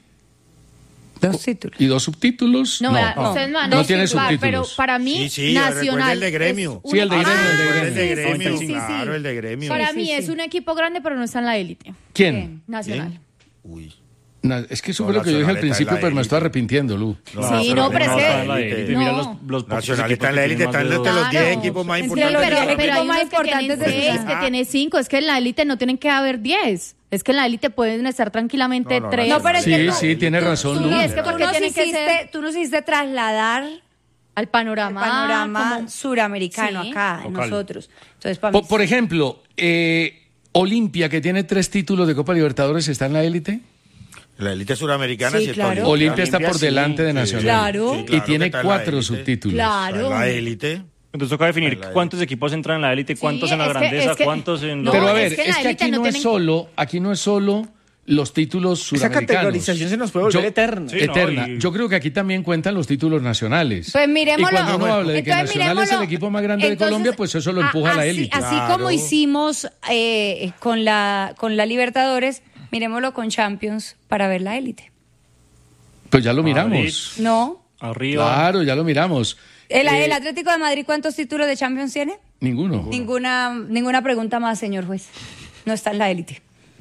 Dos títulos. y dos subtítulos. No, vea, ustedes me van a no tiene disculpar, pero subtítulos. para mí, Sí, sí, recuerda Nacional. el de Gremio. es Sí, el de un- Gremio, el de Ah, Recuerda el de sí, Gremio, sí, sí, sí. claro, el de Gremio. Para Sí, mí sí, es sí. un equipo grande, pero no está en la élite. ¿Quién? Nacional. Uy. Na- Es que eso No, fue lo que yo dije al Nacional está en principio, la pero me élite. estoy arrepintiendo, Lu. Sí, no, pero es no que- está en la élite. no. Mira los, los pocos Nacional equipos está en la que élite, tienen está más de entre dos. los diez Claro. equipos más Sí, importantes. los pero, diez pero hay equipos más unos que tienen importantes de seis, Sudamérica. que tiene cinco. Es que en la élite no tienen que haber diez. Es que en la élite pueden estar tranquilamente No, no, tres. No, pero es Sí, que tú- sí, tiene razón, Sí, Lu. es que Tú porque nos, tienen que hiciste, ser tú nos hiciste trasladar al el panorama. panorama como- suramericano Sí. acá, en Local. nosotros. Entonces, para mí, Por, por ejemplo, eh, Olimpia, que tiene tres títulos de Copa Libertadores, ¿está en la élite? La élite suramericana Sí, sí está claro. Olimpia. Olimpia está Olimpia por sí, delante de sí. Nacional. Claro. Sí, Y claro tiene que está en la cuatro élite. subtítulos. Está en claro. la élite. Entonces toca definir La cuántos equipos entran en la élite, cuántos Sí, en la es que- grandeza, es que- cuántos en No, los... Pero a es ver, que en es la que élite aquí no no es tienen- solo, aquí no es solo los títulos Esa suramericanos. categorización se nos puede volver Yo- eterna. Sí, no, eterna. y- Yo creo que aquí también cuentan los títulos nacionales. Pues miremoslo. Y cuando uno habla de que Entonces, Nacional es el miremoslo. equipo más grande de Entonces, Colombia, pues eso lo empuja a la así- élite. Así Claro. como hicimos eh, con, la, con la Libertadores, miremoslo con Champions para ver la élite. Pues ya lo Madrid. miramos. ¿No? Arriba. Claro, ya lo miramos. El, Eh, el Atlético de Madrid, ¿cuántos títulos de Champions tiene? Ninguno. Ninguna, ninguna pregunta más, señor juez. No está en la élite.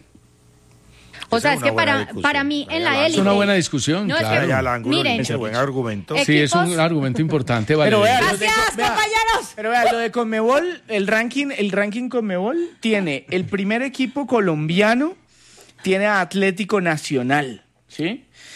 O Esa sea, es es que una buena para, discusión. para mí en la Vaya, élite. Es una buena discusión, No, es que- claro. Vaya al ángulo, Miren. ese buen argumento. Eh, Sí, es un equipos- argumento importante, vale. Pero vea, lo de- Gracias, vea, compañeros. Pero vea, lo de Conmebol, el ranking, el ranking Conmebol tiene el primer equipo colombiano, tiene a Atlético Nacional, ¿sí?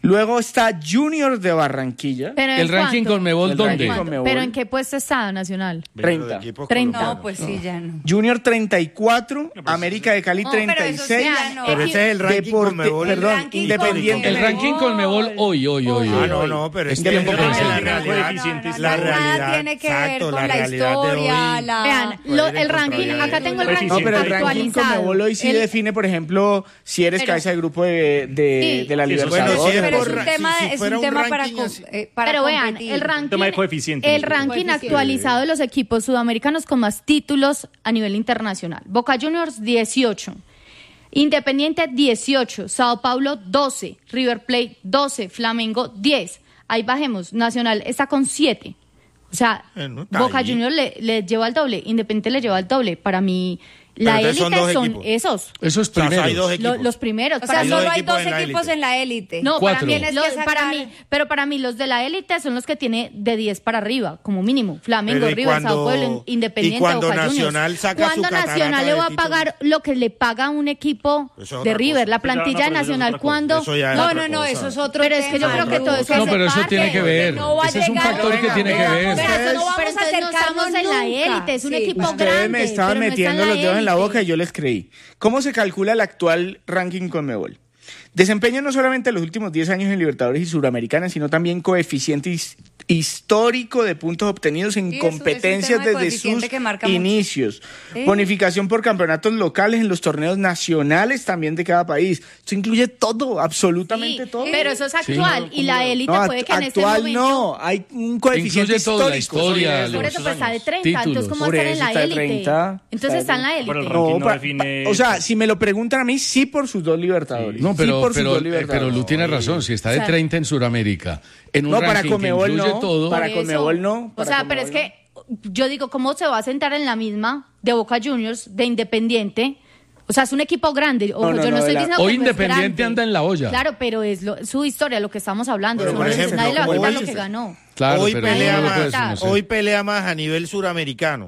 Luego está Junior de Barranquilla. Pero ¿en ¿El ranking cuánto? Conmebol El dónde? ranking Conmebol. ¿Pero en qué puesto está Nacional? treinta. treinta. No, pues sí, ya no. Junior treinta y cuatro, América de Cali No, pero treinta y eso sí seis. ya no. Pero ese es el ranking Deporte- Conmebol. perdón, El ranking Independiente. El ranking Conmebol hoy, hoy, hoy, Ah, hoy. no, no, pero es que tiempo la presente. realidad, Coeficientes. la Nada realidad, tiene que exacto, ver con la, realidad de historia, hoy. la... Vean, lo- el ranking, acá tengo el ranking No, pero el ranking actualizado. Conmebol hoy sí El- define, por ejemplo, si eres Pero- cabeza de grupo de, de, Sí. de la Sí, eso- Libertadores. bueno, sí, pero es por- un tema, si- si es fuera un un tema para, ranking com- así. eh, para Pero vean, competir. el ranking, Tema de coeficientes, el ¿no? ranking Coeficientes. actualizado de los equipos sudamericanos con más títulos a nivel internacional. Boca Juniors, dieciocho. Independiente, dieciocho. Sao Paulo, doce. River Plate, doce. Flamengo, diez. Ahí bajemos. Nacional está con siete. O sea, Bueno, está Boca ahí. Juniors le, le lleva el doble. Independiente le lleva el doble. Para mí, la Pero entonces son élite dos son, equipos. esos. Esos O sea, primeros. hay dos Lo- equipos. los primeros. O Para sea, mí- dos solo hay equipos dos en la equipos élite. en la élite. No, Cuatro. para mí, Tienes los- que sacar- para mí, pero para mí los de la élite son los que tiene de diez para arriba, como mínimo. Flamengo, Pero ¿y River, cuando- Sao Paulo, Independiente, y cuando Boca Juniors. Nacional saca su Cuando catarata Nacional le de va a títulos? pagar lo que le paga un equipo Eso es de otra River, cosa. la Eso ya- plantilla no, pero eso ya es nacional, otra cosa. cuando Eso ya es No, otra no, no, cosa. eso es otro pero es que yo tema. creo que todo eso No, hace pero eso parte. tiene que ver. No va a Ese es un llegar- factor que tiene que Pero ver. eso no Pero vamos a entonces no acercarnos estamos en la nunca. élite, es un Sí. equipo Ustedes grande. me estaban pero no está metiendo en los dedos en la élite. boca y yo les creí. ¿Cómo se calcula el actual ranking Conmebol? Desempeño no solamente los últimos diez años en Libertadores y Suramericana, sino también coeficiente his- histórico de puntos obtenidos en Sí, eso es un competencias tema de desde coeficiente sus que marca mucho. inicios. Sí. Bonificación por campeonatos locales en los torneos nacionales también de cada país. Esto incluye todo, absolutamente Sí, todo. pero eso es actual y la élite No, puede act- que en este actual momento... no, hay un coeficiente Incluye todo, la histórico. historia, sobre Por los eso pues está de treinta, títulos. entonces ¿cómo Por estar en eso la está de élite? treinta, Entonces está en la Pero el élite. ranking No, no pa- define- pa- o sea, si me lo preguntan a mí, sí por sus dos Libertadores. No, pero, sí por sus pero, dos eh, Libertadores. pero Lu tiene razón. Si está de O sea, treinta en Sudamérica, en un No, para ranking que Conmebol incluye no, todo. para Por eso. Conmebol no, O para sea, pero es Conmebol que yo digo, ¿cómo se va a sentar en la misma de Boca Juniors, de Independiente? O sea, es un equipo grande. Ojo, No, no, yo no no, estoy de la- diciendo Hoy que no es Independiente grande. anda en la olla. Claro, pero es lo- su historia, lo que estamos hablando. Pero, Eso por no es- ejemplo, nadie le va a como quitar lo dices, que ganó. Claro, hoy, pero pelea no lo más, puedes conocer. hoy pelea más a nivel suramericano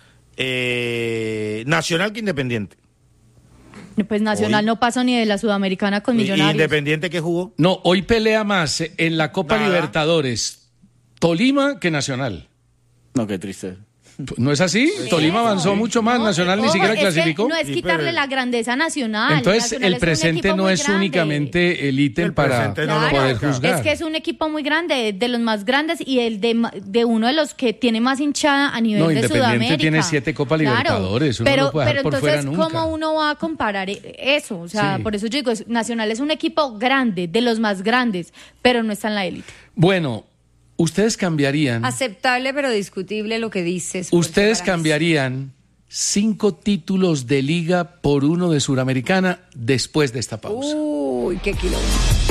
eh, Nacional que Independiente. Pues Nacional Hoy- no pasó ni de la Sudamericana con ¿Y Millonarios. Independiente que jugó? No, hoy pelea más en la Copa Nada. Libertadores Tolima que Nacional. No, qué triste. ¿No es así? Tolima avanzó mucho más, No, Nacional ni ojo, siquiera es que clasificó. no es Sí, quitarle pero- la grandeza nacional. Entonces, Nacional el es un presente equipo no muy es grande. únicamente el ítem El para presente no lo poder marca. juzgar. Es que es un equipo muy grande, de los más grandes y el de, ma- de uno de los que tiene más hinchada a nivel No, de Independiente Sudamérica. tiene siete Copa Libertadores, uno no pero, lo puede dejar pero por entonces, fuera nunca. ¿cómo uno va a comparar e- eso? O sea, Sí. por eso yo digo, es- Nacional es un equipo grande, de los más grandes, pero no está en la élite. Bueno, ustedes cambiarían, Aceptable pero discutible lo que dices. porque ustedes para mí cambiarían cinco títulos de liga por uno de Suramericana después de esta sí. pausa. Uy, qué kilómetro.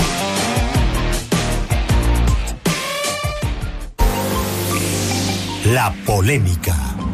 La polémica.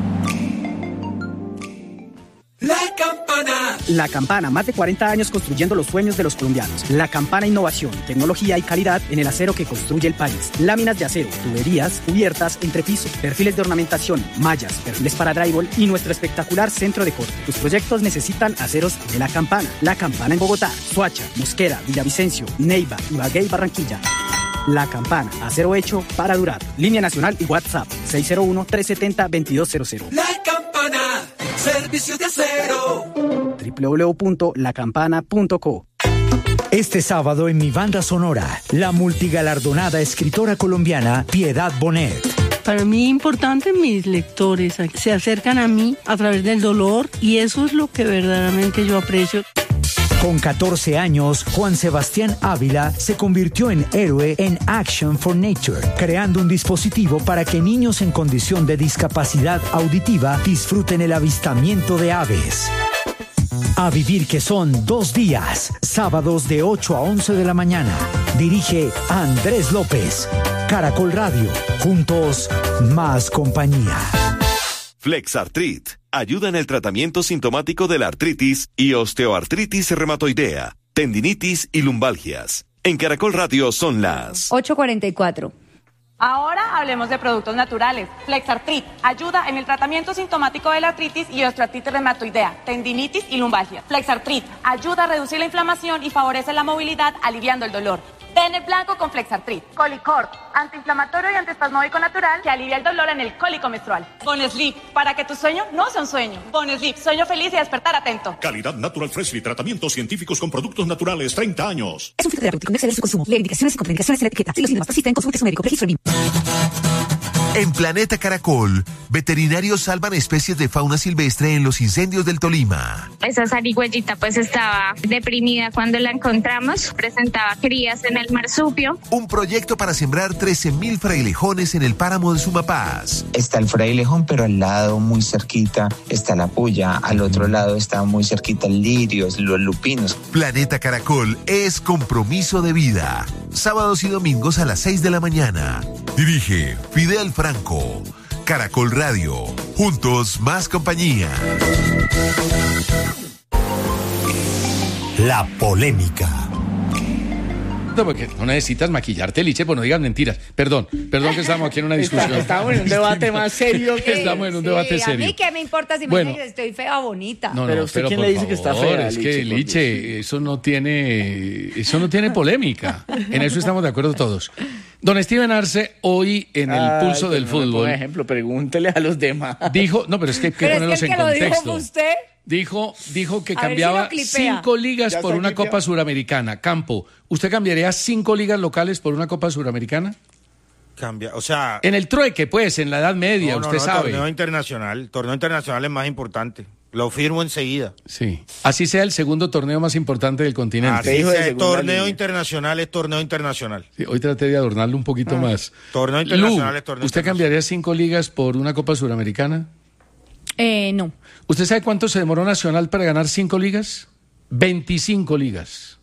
La Campana. La Campana, más de cuarenta años construyendo los sueños de los colombianos. La Campana, innovación, tecnología y calidad en el acero que construye el país. Láminas de acero, tuberías, cubiertas, entrepiso, perfiles de ornamentación, mallas, perfiles para drywall y nuestro espectacular centro de corte. Tus proyectos necesitan aceros de La Campana. La Campana en Bogotá, Soacha, Mosquera, Villavicencio, Neiva, Ibagué y Barranquilla. La Campana, acero hecho para durar. Línea nacional y WhatsApp seis cero uno, tres siete cero, dos dos cero cero. La Campana. Servicios de acero. doble u doble u doble u punto la campana punto co. Este sábado en mi banda sonora, la multigalardonada escritora colombiana Piedad Bonet. Para mí es importante mis lectores se acercan a mí a través del dolor y eso es lo que verdaderamente yo aprecio. Con catorce años, Juan Sebastián Ávila se convirtió en héroe en Action for Nature, creando un dispositivo para que niños en condición de discapacidad auditiva disfruten el avistamiento de aves. A vivir que son dos días, sábados de ocho a once de la mañana. Dirige Andrés López. Caracol Radio. Juntos, más compañía. Flexartrit ayuda en el tratamiento sintomático de la artritis y osteoartritis reumatoidea, tendinitis y lumbalgias. En Caracol Radio son las ocho cuarenta y cuatro. Ahora hablemos de productos naturales. Flexartrit ayuda en el tratamiento sintomático de la artritis y osteoartritis reumatoidea, tendinitis y lumbalgia. Flexartrit ayuda a reducir la inflamación y favorece la movilidad, aliviando el dolor. Tenet blanco con Flexartrit. Colicort, antiinflamatorio y antiespasmódico natural que alivia el dolor en el cólico menstrual. Bonesleep, para que tu sueño no sea un sueño. Bonesleep, sueño feliz y despertar atento. Calidad Natural Freshly, tratamientos científicos con productos naturales, treinta años. Es un fitoterapéutico, no exceder su consumo. Lee indicaciones y contraindicaciones en la etiqueta. Si los síntomas persisten, consulte a su médico. Registro B I M. En Planeta Caracol, veterinarios salvan especies de fauna silvestre en los incendios del Tolima. Esa zarigüeyita pues estaba deprimida cuando la encontramos, presentaba crías en el marsupio. Un proyecto para sembrar trece mil frailejones en el páramo de Sumapaz. Está el frailejón, pero al lado, muy cerquita, está la puya. Al otro lado está muy cerquita el lirio, los lupinos. Planeta Caracol es compromiso de vida. Sábados y domingos a las seis de la mañana. Dirige Fidel Franco. Caracol Radio. Juntos más compañía. La polémica. No, porque no necesitas maquillarte, Liche, pues no digas mentiras. Perdón, perdón que estamos aquí en una discusión. Estamos en un debate más serio que... Estamos en un Sí, debate a serio. mí qué me importa si Bueno. me dicen que estoy fea o bonita. No, no, Pero usted, ¿quién le dice que está fea, Es Liche, que, por Dios? Liche, eso no tiene, eso no tiene polémica. En eso estamos de acuerdo todos. Don Steven Arce, hoy en el Ay, pulso del pero no me fútbol, ponga ejemplo, pregúntele a los demás. dijo, no, pero es que hay que Pero es ponerlos que el en que lo dijo contexto. fue usted. Dijo, dijo que A ver si cambiaba lo clipea. cinco ligas ¿Ya por está una clipeado? Copa Suramericana. Campo, ¿usted cambiaría cinco ligas locales por una Copa Suramericana? Cambia, o sea... En el trueque, pues, en la Edad Media, no, no, usted no, sabe. Torneo internacional. Torneo internacional es más importante. Lo firmo enseguida. Sí. Así sea el segundo torneo más importante del continente. Así sea, torneo internacional es torneo internacional. Sí, hoy traté de adornarlo un poquito Ah. más. Torneo internacional Lu, es torneo ¿usted internacional. cambiaría cinco ligas por una Copa Suramericana? Eh, no. ¿Usted sabe cuánto se demoró Nacional para ganar cinco ligas? veinticinco ligas.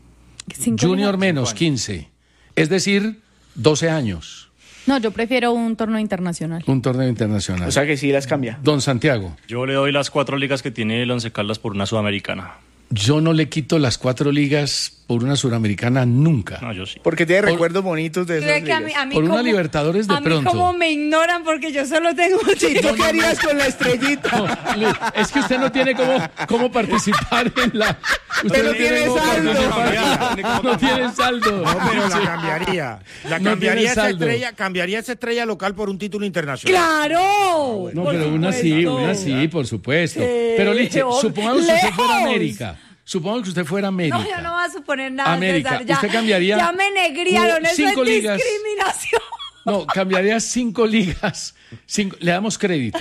Cinco Junior ligas. menos, quince. Es decir, doce años. No, yo prefiero un torneo internacional. Un torneo internacional. O sea que sí las cambia. Don Santiago. Yo le doy las cuatro ligas que tiene el Once Caldas por una sudamericana. Yo no le quito las cuatro ligas por una suramericana nunca. No, yo sí. Porque tiene recuerdos bonitos de esas Creo que a mí, ligas. a mí Por una como- Libertadores de a mí pronto. como me ignoran porque yo solo tengo... ¿Y tú qué harías con la estrellita? No, Lu, es que usted no tiene cómo, cómo participar en la... Usted Pero tiene cómo saldo. participar. No tiene saldo. No, pero la cambiaría. La No cambiaría tiene esa saldo. estrella, cambiaría esa estrella local por un título internacional. ¡Claro! No, Por pero una sí, supuesto. una sí, por supuesto. Sí, Pero Liche, oh, supongamos que usted fuera lejos. América. Supongamos que usted fuera América. No, yo no voy a suponer nada. América, César, ya, ¿usted cambiaría Ya me negriaron, eso cinco es ligas? discriminación. No, cambiaría cinco ligas. Cinco, le damos crédito.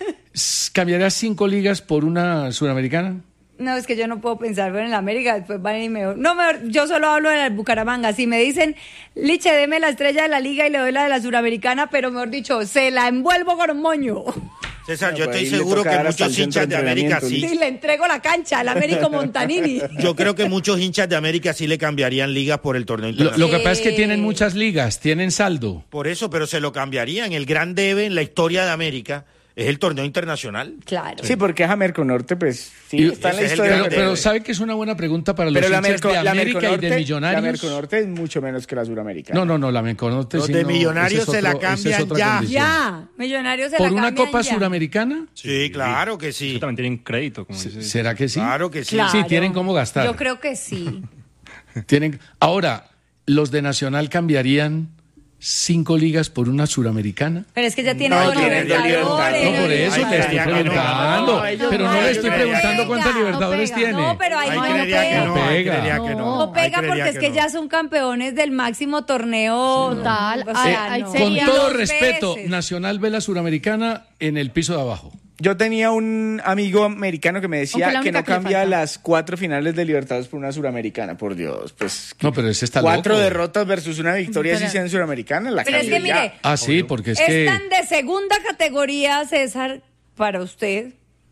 S- ¿Cambiaría cinco ligas por una suramericana? No, es que yo no puedo pensar en el América, después van y mejor. No, mejor, yo solo hablo de la Bucaramanga. Si me dicen, Liche, deme la estrella de la liga y le doy la de la suramericana, pero mejor dicho, se la envuelvo con un moño. César, No, yo pues estoy ahí le seguro toca que dar hasta muchos el centro hinchas de de América entrenamiento, sí. Y le entrego la cancha al Américo Montanini. Yo creo que muchos hinchas de América sí le cambiarían ligas por el torneo Lo, internacional. lo que pasa es que tienen muchas ligas, tienen saldo. Por eso, pero se lo cambiarían. El gran debe en la historia de América es el torneo internacional. Claro. Sí, porque es Amerconorte, pues sí, Y- está en la ese es el historia. Pero, grande. pero ¿sabe que es una buena pregunta para los Pero la, hinchas Merco- de la América y Merconorte, de la Millonarios? Merconorte es mucho menos que la Suramericana. No, no, no, la Merconorte Los sí de no, Millonarios ese es se la otro- esa es cambian otra ya. condición. Ya, Millonarios se ¿Por la una cambian Copa ya. Suramericana? Sí, claro que sí. Ellos también tienen crédito. Como dice. ¿Será que sí? Claro que sí. Claro. Sí, tienen cómo gastar. Yo creo que sí. Tienen... Ahora, ¿los de Nacional cambiarían cinco ligas por una suramericana? Pero es que ya tiene No, dos tienen dos Libertadores. No, por eso Ay, le estoy creería que no. preguntando. No, ellos Pero no no, le ellos estoy no preguntando pega, cuántas no Libertadores pega. tiene. No, pero ahí Ay, no, no creería que pega. no, No ay, pega. creería que no. No Ay, pega creería porque es que no. ya son campeones del máximo torneo. Total. O sea, Ahí no. Con sería- todo Dos respeto, veces. Nacional ve la suramericana en el piso de abajo. Yo tenía un amigo americano que me Aunque decía la que única no que le cambia falta. las cuatro finales de Libertadores por una Suramericana, por Dios. Pues No, pero ese está cuatro loco. derrotas versus una victoria si Pero- sea en Suramericana, la Pero es cambio que ya. mire, Ah, sí, porque es es que... tan de segunda categoría, César, para usted,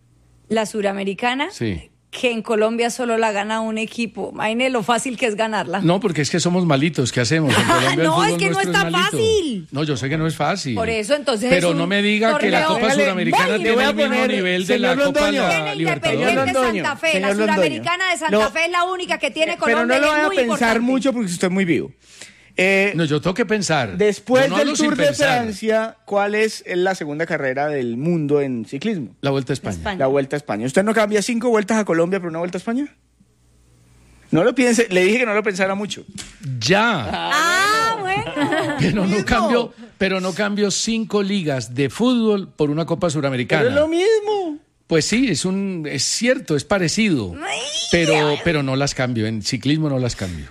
la suramericana, Sí. que en Colombia solo la gana un equipo. Imagine lo fácil que es ganarla. No, porque es que somos malitos. ¿Qué hacemos? En Colombia el No, fútbol es que no nuestro está malito. fácil. No, yo sé que no es fácil. Por eso, entonces, Pero es un no me diga que la torneo- Copa Hágale, Suramericana voy, le tiene voy a el mismo poner, nivel de la señor Copa Londoño. la Tiene Libertadores. Independiente Londoño, Santa Fe. La señor Londoño. suramericana de Santa No. Fe es la única que tiene Pero Colombia. no lo y es voy a muy pensar importante. mucho porque usted es muy vivo. Eh, No, yo tengo que pensar. después Yo no hablo del sin Tour de pensar. Francia, ¿cuál es la segunda carrera del mundo en ciclismo? La Vuelta a España. España. La Vuelta a España. ¿Usted no cambia cinco vueltas a Colombia por una Vuelta a España? No lo piense, le dije que no lo pensara mucho. Ya. Ah, bueno. Pero no cambió, pero no cambió cinco ligas de fútbol por una Copa Suramericana. Pero es lo mismo. Pues sí, es un, es cierto, es parecido. Pero, pero no las cambio. En ciclismo no las cambio.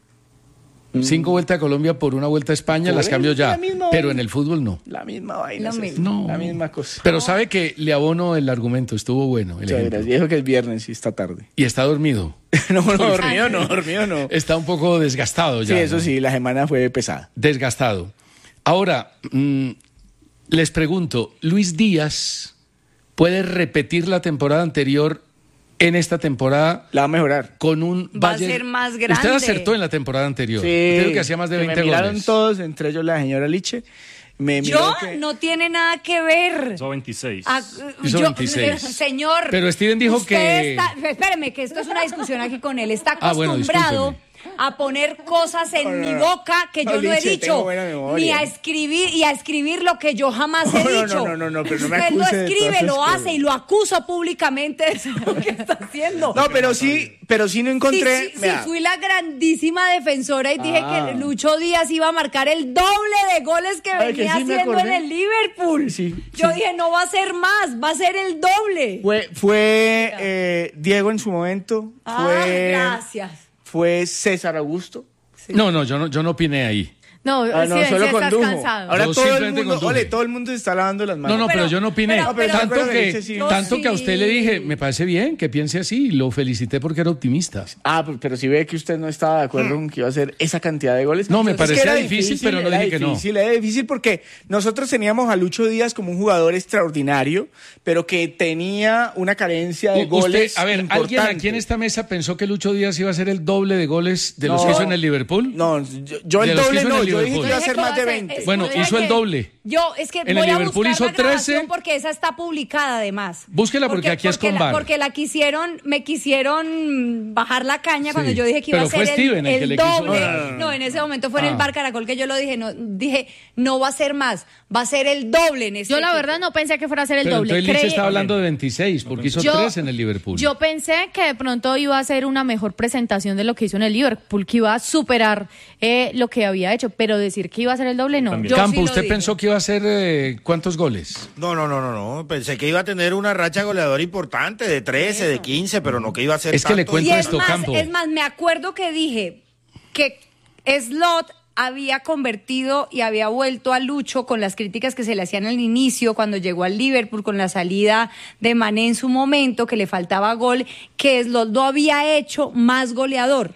Cinco vueltas a Colombia por una vuelta a España, las cambio ya. Pero en el fútbol no. La misma vaina. Lo es mismo. No. La misma cosa. Pero sabe que le abono el argumento, estuvo bueno. El Muchas ejemplo. gracias. Dijo que es viernes y está tarde. Y está dormido. no, no, dormido no, dormido no. Está un poco desgastado ya. Sí, eso ¿no? sí, la semana fue pesada. Desgastado. Ahora, mmm, les pregunto, ¿Luis Díaz puede repetir la temporada anterior en esta temporada? La va a mejorar. Con un Va Bayern. a ser más grande. Usted acertó en la temporada anterior. Sí. Creo que hacía más de Que veinte me miraron goles. todos, entre ellos la señora Liche. Me Yo miró que- no tiene nada que ver. Hizo veintiséis. Ah, Hizo yo- veintiséis. Señor. Pero Steven dijo usted que- está- espéreme, que esto es una discusión aquí con él. Está Ah, bueno, acostumbrado discúlpeme. a poner cosas en No, no, mi no. boca que No, yo no he Liche, dicho. tengo buena memoria. Ni a escribir y a escribir lo que yo jamás he No, no, dicho. no, no, no, pero no me Usted lo acuse de escribe, todas lo esas hace cosas. y lo acuso públicamente de eso lo que está haciendo. No, pero sí, pero sí no encontré. Sí, sí, sí, vea, fui la grandísima defensora y dije Ah. que Lucho Díaz iba a marcar el doble de goles que Ay, que venía sí me haciendo en acordé. el Liverpool. Sí, Yo sí. dije, no va a ser más, va a ser el doble. Fue, fue eh, Diego en su momento. Ah, Fue, gracias. fue César Augusto. No, no, yo no, yo no opiné ahí. No, Ah, no, sí, sí, solo estás condujo. cansado. Ahora Yo todo el simplemente mundo, conduje. ole, todo el mundo se está lavando las No, manos. no, pero, Pero- yo no opiné. pero- pero- tanto pero- que, pero- sí. tanto que a usted le Sí. dije, me parece bien que piense así, y lo felicité porque era optimista. Ah, pues, pero si ve que usted no estaba de acuerdo con que iba a hacer esa cantidad de goles. No, me Es que parecía era difícil, pero no era dije que no. difícil, Era difícil porque nosotros teníamos a Lucho Díaz como un jugador extraordinario, pero que tenía una carencia de U- goles usted, a ver, ¿alguien importante. aquí en esta mesa pensó que Lucho Díaz iba a hacer el doble de goles de los No. que hizo en el Liverpool? No, yo, yo De el los que doble hizo en no, el yo dije Liverpool. que iba a Yo ser dije más que de iba a ser- veinte. es- Bueno, Oiga, hizo el que doble. Yo, es que En el voy a Liverpool buscar hizo la grabación trece. porque esa está publicada además. Búsquela porque aquí es con la, V A R. Porque la quisieron, me quisieron bajar la caña Sí. cuando yo dije que iba Pero a ser fue Steven el, el que el le quiso- doble. No, No, no, no, no. en ese momento fue en Ah. el Bar Caracol que yo lo dije, no, dije, no va a ser más, va a ser el doble en este Yo la equipo. verdad no pensé que fuera a ser el Pero doble. entonces Lich Creí- estaba hablando de veintiséis, porque hizo Yo- tres en el Liverpool. Yo pensé que de pronto iba a ser una mejor presentación de lo que hizo en el Liverpool, que iba a superar eh, lo que había hecho, pero decir que iba a ser el doble, no. También. Yo Campo, sí lo ¿usted dije. pensó que iba a hacer eh, cuántos goles? No, no, no, no, no. Pensé que iba a tener una racha goleadora importante de trece, de quince, pero no que iba a ser Es que le tanto. cuento Y es esto, más, Campo. es más, me acuerdo que dije que Slot había convertido y había vuelto a Lucho con las críticas que se le hacían al inicio, cuando llegó al Liverpool, con la salida de Mané en su momento, que le faltaba gol, que Slot lo había hecho más goleador.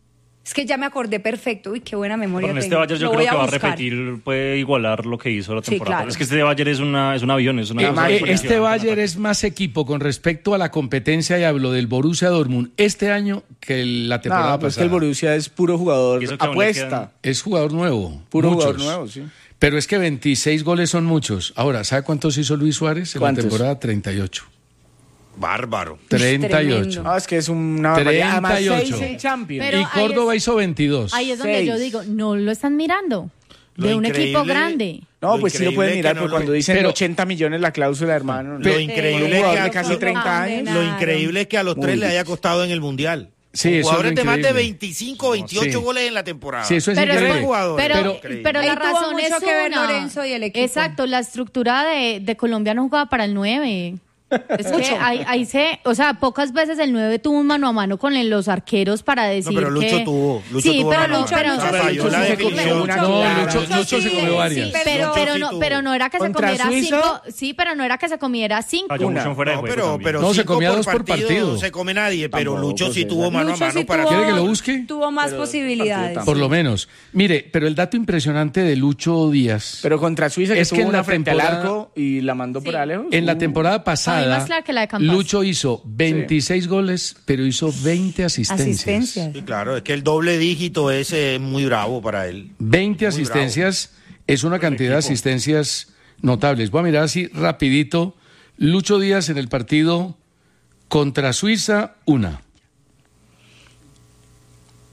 Es que ya me acordé perfecto. Uy, qué buena memoria Con este tengo. Bayern yo Lo creo voy que va a buscar. repetir, puede igualar lo que hizo la Sí, temporada. claro. Es que este Bayern es, una, es un avión, es una Eh, cosa eh, impresionante. este Bayern es más equipo con respecto a la competencia, y hablo del Borussia Dortmund este año que la temporada No, pues que pasada. el Borussia es puro jugador Y eso que aún le apuesta. quedan- Es jugador nuevo. Puro muchos. jugador nuevo, sí. Pero es que veintiséis goles son muchos. Ahora, ¿sabe cuántos hizo Luis Suárez en ¿Cuántos? la temporada? treinta y ocho. Bárbaro. treinta y ocho. tremendo. No, es que es una barbaridad. Además, treinta y ocho. seis en Champions. Pero y ahí Córdoba es- hizo veintidós. Ahí es donde Seis. yo digo, no lo están mirando. Lo De un increíble- equipo grande. No, Lo pues sí lo increíble pueden que mirar, no porque lo- cuando dicen pero- ochenta millones la cláusula, hermano. Lo no. increíble Un es jugador que de a- casi treinta años. Lo increíble es que a los Muy tres le haya difícil. costado en el Mundial. Sí, Con eso es jugadores lo de más de increíble. veinticinco, veintiocho Sí. goles en la temporada. Sí, eso es Pero, increíble. jugador. pero, Pero- pero, Ahí la tuvo razón mucho es que ver una. Lorenzo y el equipo. Exacto, la estructura de, de Colombia no jugaba para el nueve. Es que ahí, ahí se, o sea, pocas veces el nueve tuvo un mano a mano con el- los arqueros para decir pero Lucho que... tuvo, Lucho sí, tuvo pero mano a Lucho, mano. pero, O sea, pero falló Lucho la se definición. comió una No, clara. Lucho- Lucho se sí, comió sí, varias. pero- Lucho Pero sí no, tuvo. pero no era que se Contra comiera Suiza. cinco, sí, pero no era que se comiera cinco. Falló mucho en fuera de No, juego pero, también. pero No, se cinco comía dos por partido. No se come nadie, pero Tampoco, Lucho sí César. tuvo mano Lucho a mano sí para... tuvo- ¿Quiere que lo busque? Tuvo más posibilidades. partido Por lo menos. Mire, pero el dato impresionante de Lucho Díaz, Pero contra Suiza, que Es que tuvo en una la frente al temporada- arco y la mandó por Sí. lejos. en la Uh. temporada A mí pasada, más clara que la de Campas. Lucho hizo veintiséis goles, pero hizo veinte asistencias. Asistencias. Sí, claro, es que el doble dígito ese es muy bravo para él. veinte Muy asistencias es una cantidad de asistencias notables. Voy a mirar así rapidito. Lucho Díaz en el partido contra Suiza, una.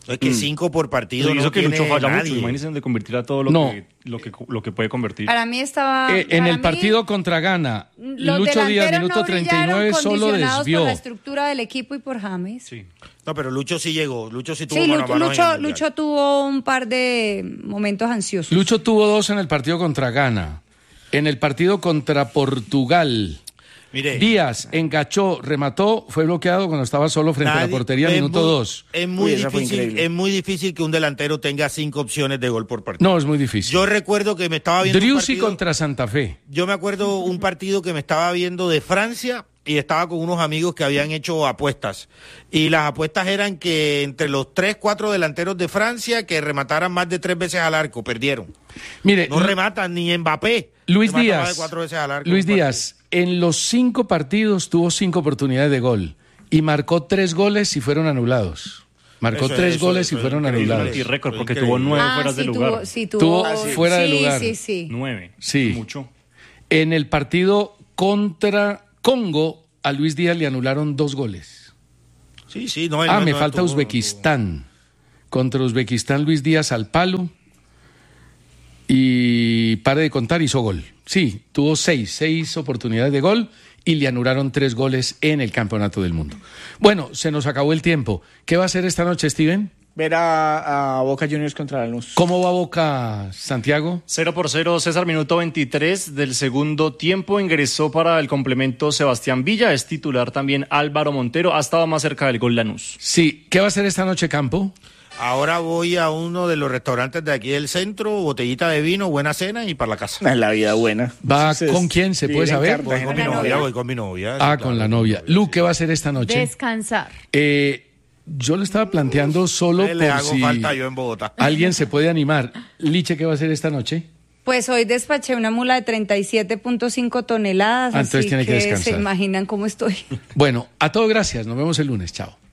Es que cinco por partido Eso no hizo que tiene Lucho falla nadie. mucho. Imagínense de convertir a todo lo, No. que, lo, que, lo que puede convertir. Para mí estaba... Eh, en para el mí, partido contra Ghana, los Lucho Díaz, delanteros minuto no treinta y nueve, brillaron, solo condicionados desvió. por la estructura del equipo y por James. Sí. No, pero Lucho sí llegó. Lucho sí tuvo Sí, mano a Lucho, mano en el Lucho, Mundial. Lucho tuvo un par de momentos ansiosos. Lucho tuvo dos en el partido contra Ghana. En el partido contra Portugal, Mire, Díaz engachó, remató, fue bloqueado cuando estaba solo frente a la nadie- portería, es minuto muy- dos. Es muy, Uy, esa fue difícil, increíble. es muy difícil que un delantero tenga cinco opciones de gol por partido. No, es muy difícil. Yo recuerdo que me estaba viendo un Driussi partido, contra Santa Fe. yo me acuerdo un partido que me estaba viendo de Francia y estaba con unos amigos que habían hecho apuestas. Y las apuestas eran que entre los tres, cuatro delanteros de Francia que remataran más de tres veces al arco, perdieron. Mire, No Lu- rematan ni Mbappé. Luis remata Díaz, más de cuatro veces al arco Luis en un Díaz, en los cinco partidos tuvo cinco oportunidades de gol y marcó tres goles y fueron anulados. Marcó Eso- tres eso- goles eso y es fueron increíble. anulados. Y récord, porque Increíble. tuvo nueve Ah, fuera sí, de tuvo, lugar. sí, tuvo, Tuvo sí, fuera de lugar. Sí, sí, Nueve. Sí. Mucho. En el partido contra Congo, a Luis Díaz le anularon dos goles. Sí, sí, no, él Ah, no- me no falta estuvo, no Uzbekistán. Contra Uzbekistán, Luis Díaz al palo. Y pare de contar, hizo gol. Sí, tuvo seis, seis oportunidades de gol y le anularon tres goles en el Campeonato del Mundo. Bueno, se nos acabó el tiempo. ¿Qué va a hacer esta noche, Steven? Ver a, a Boca Juniors contra Lanús. ¿Cómo va Boca, Santiago? Cero por cero, César, minuto veintitrés del segundo tiempo. Ingresó para el complemento Sebastián Villa. Es titular también Álvaro Montero. Ha estado más cerca del gol Lanús. Sí, ¿qué va a hacer esta noche, Campo? Ahora voy a uno de los restaurantes de aquí del centro, botellita de vino, buena cena y para la casa. Es la vida buena. ¿Va Entonces, con quién? ¿Se puede vivir en saber? Voy con mi la novia, novia. voy con mi novia. sí, Ah, claro. con la novia. Lu, ¿qué va a hacer esta noche? Descansar. Eh, yo le estaba planteando solo Eh, Le por hago si falta yo en Bogotá. alguien se puede animar. Liche, ¿qué va a hacer esta noche? Pues hoy despaché una mula de treinta y siete punto cinco toneladas, Ah, entonces así tiene que que descansar. se imaginan cómo estoy. Bueno, a todos gracias. Nos vemos el lunes. Chao.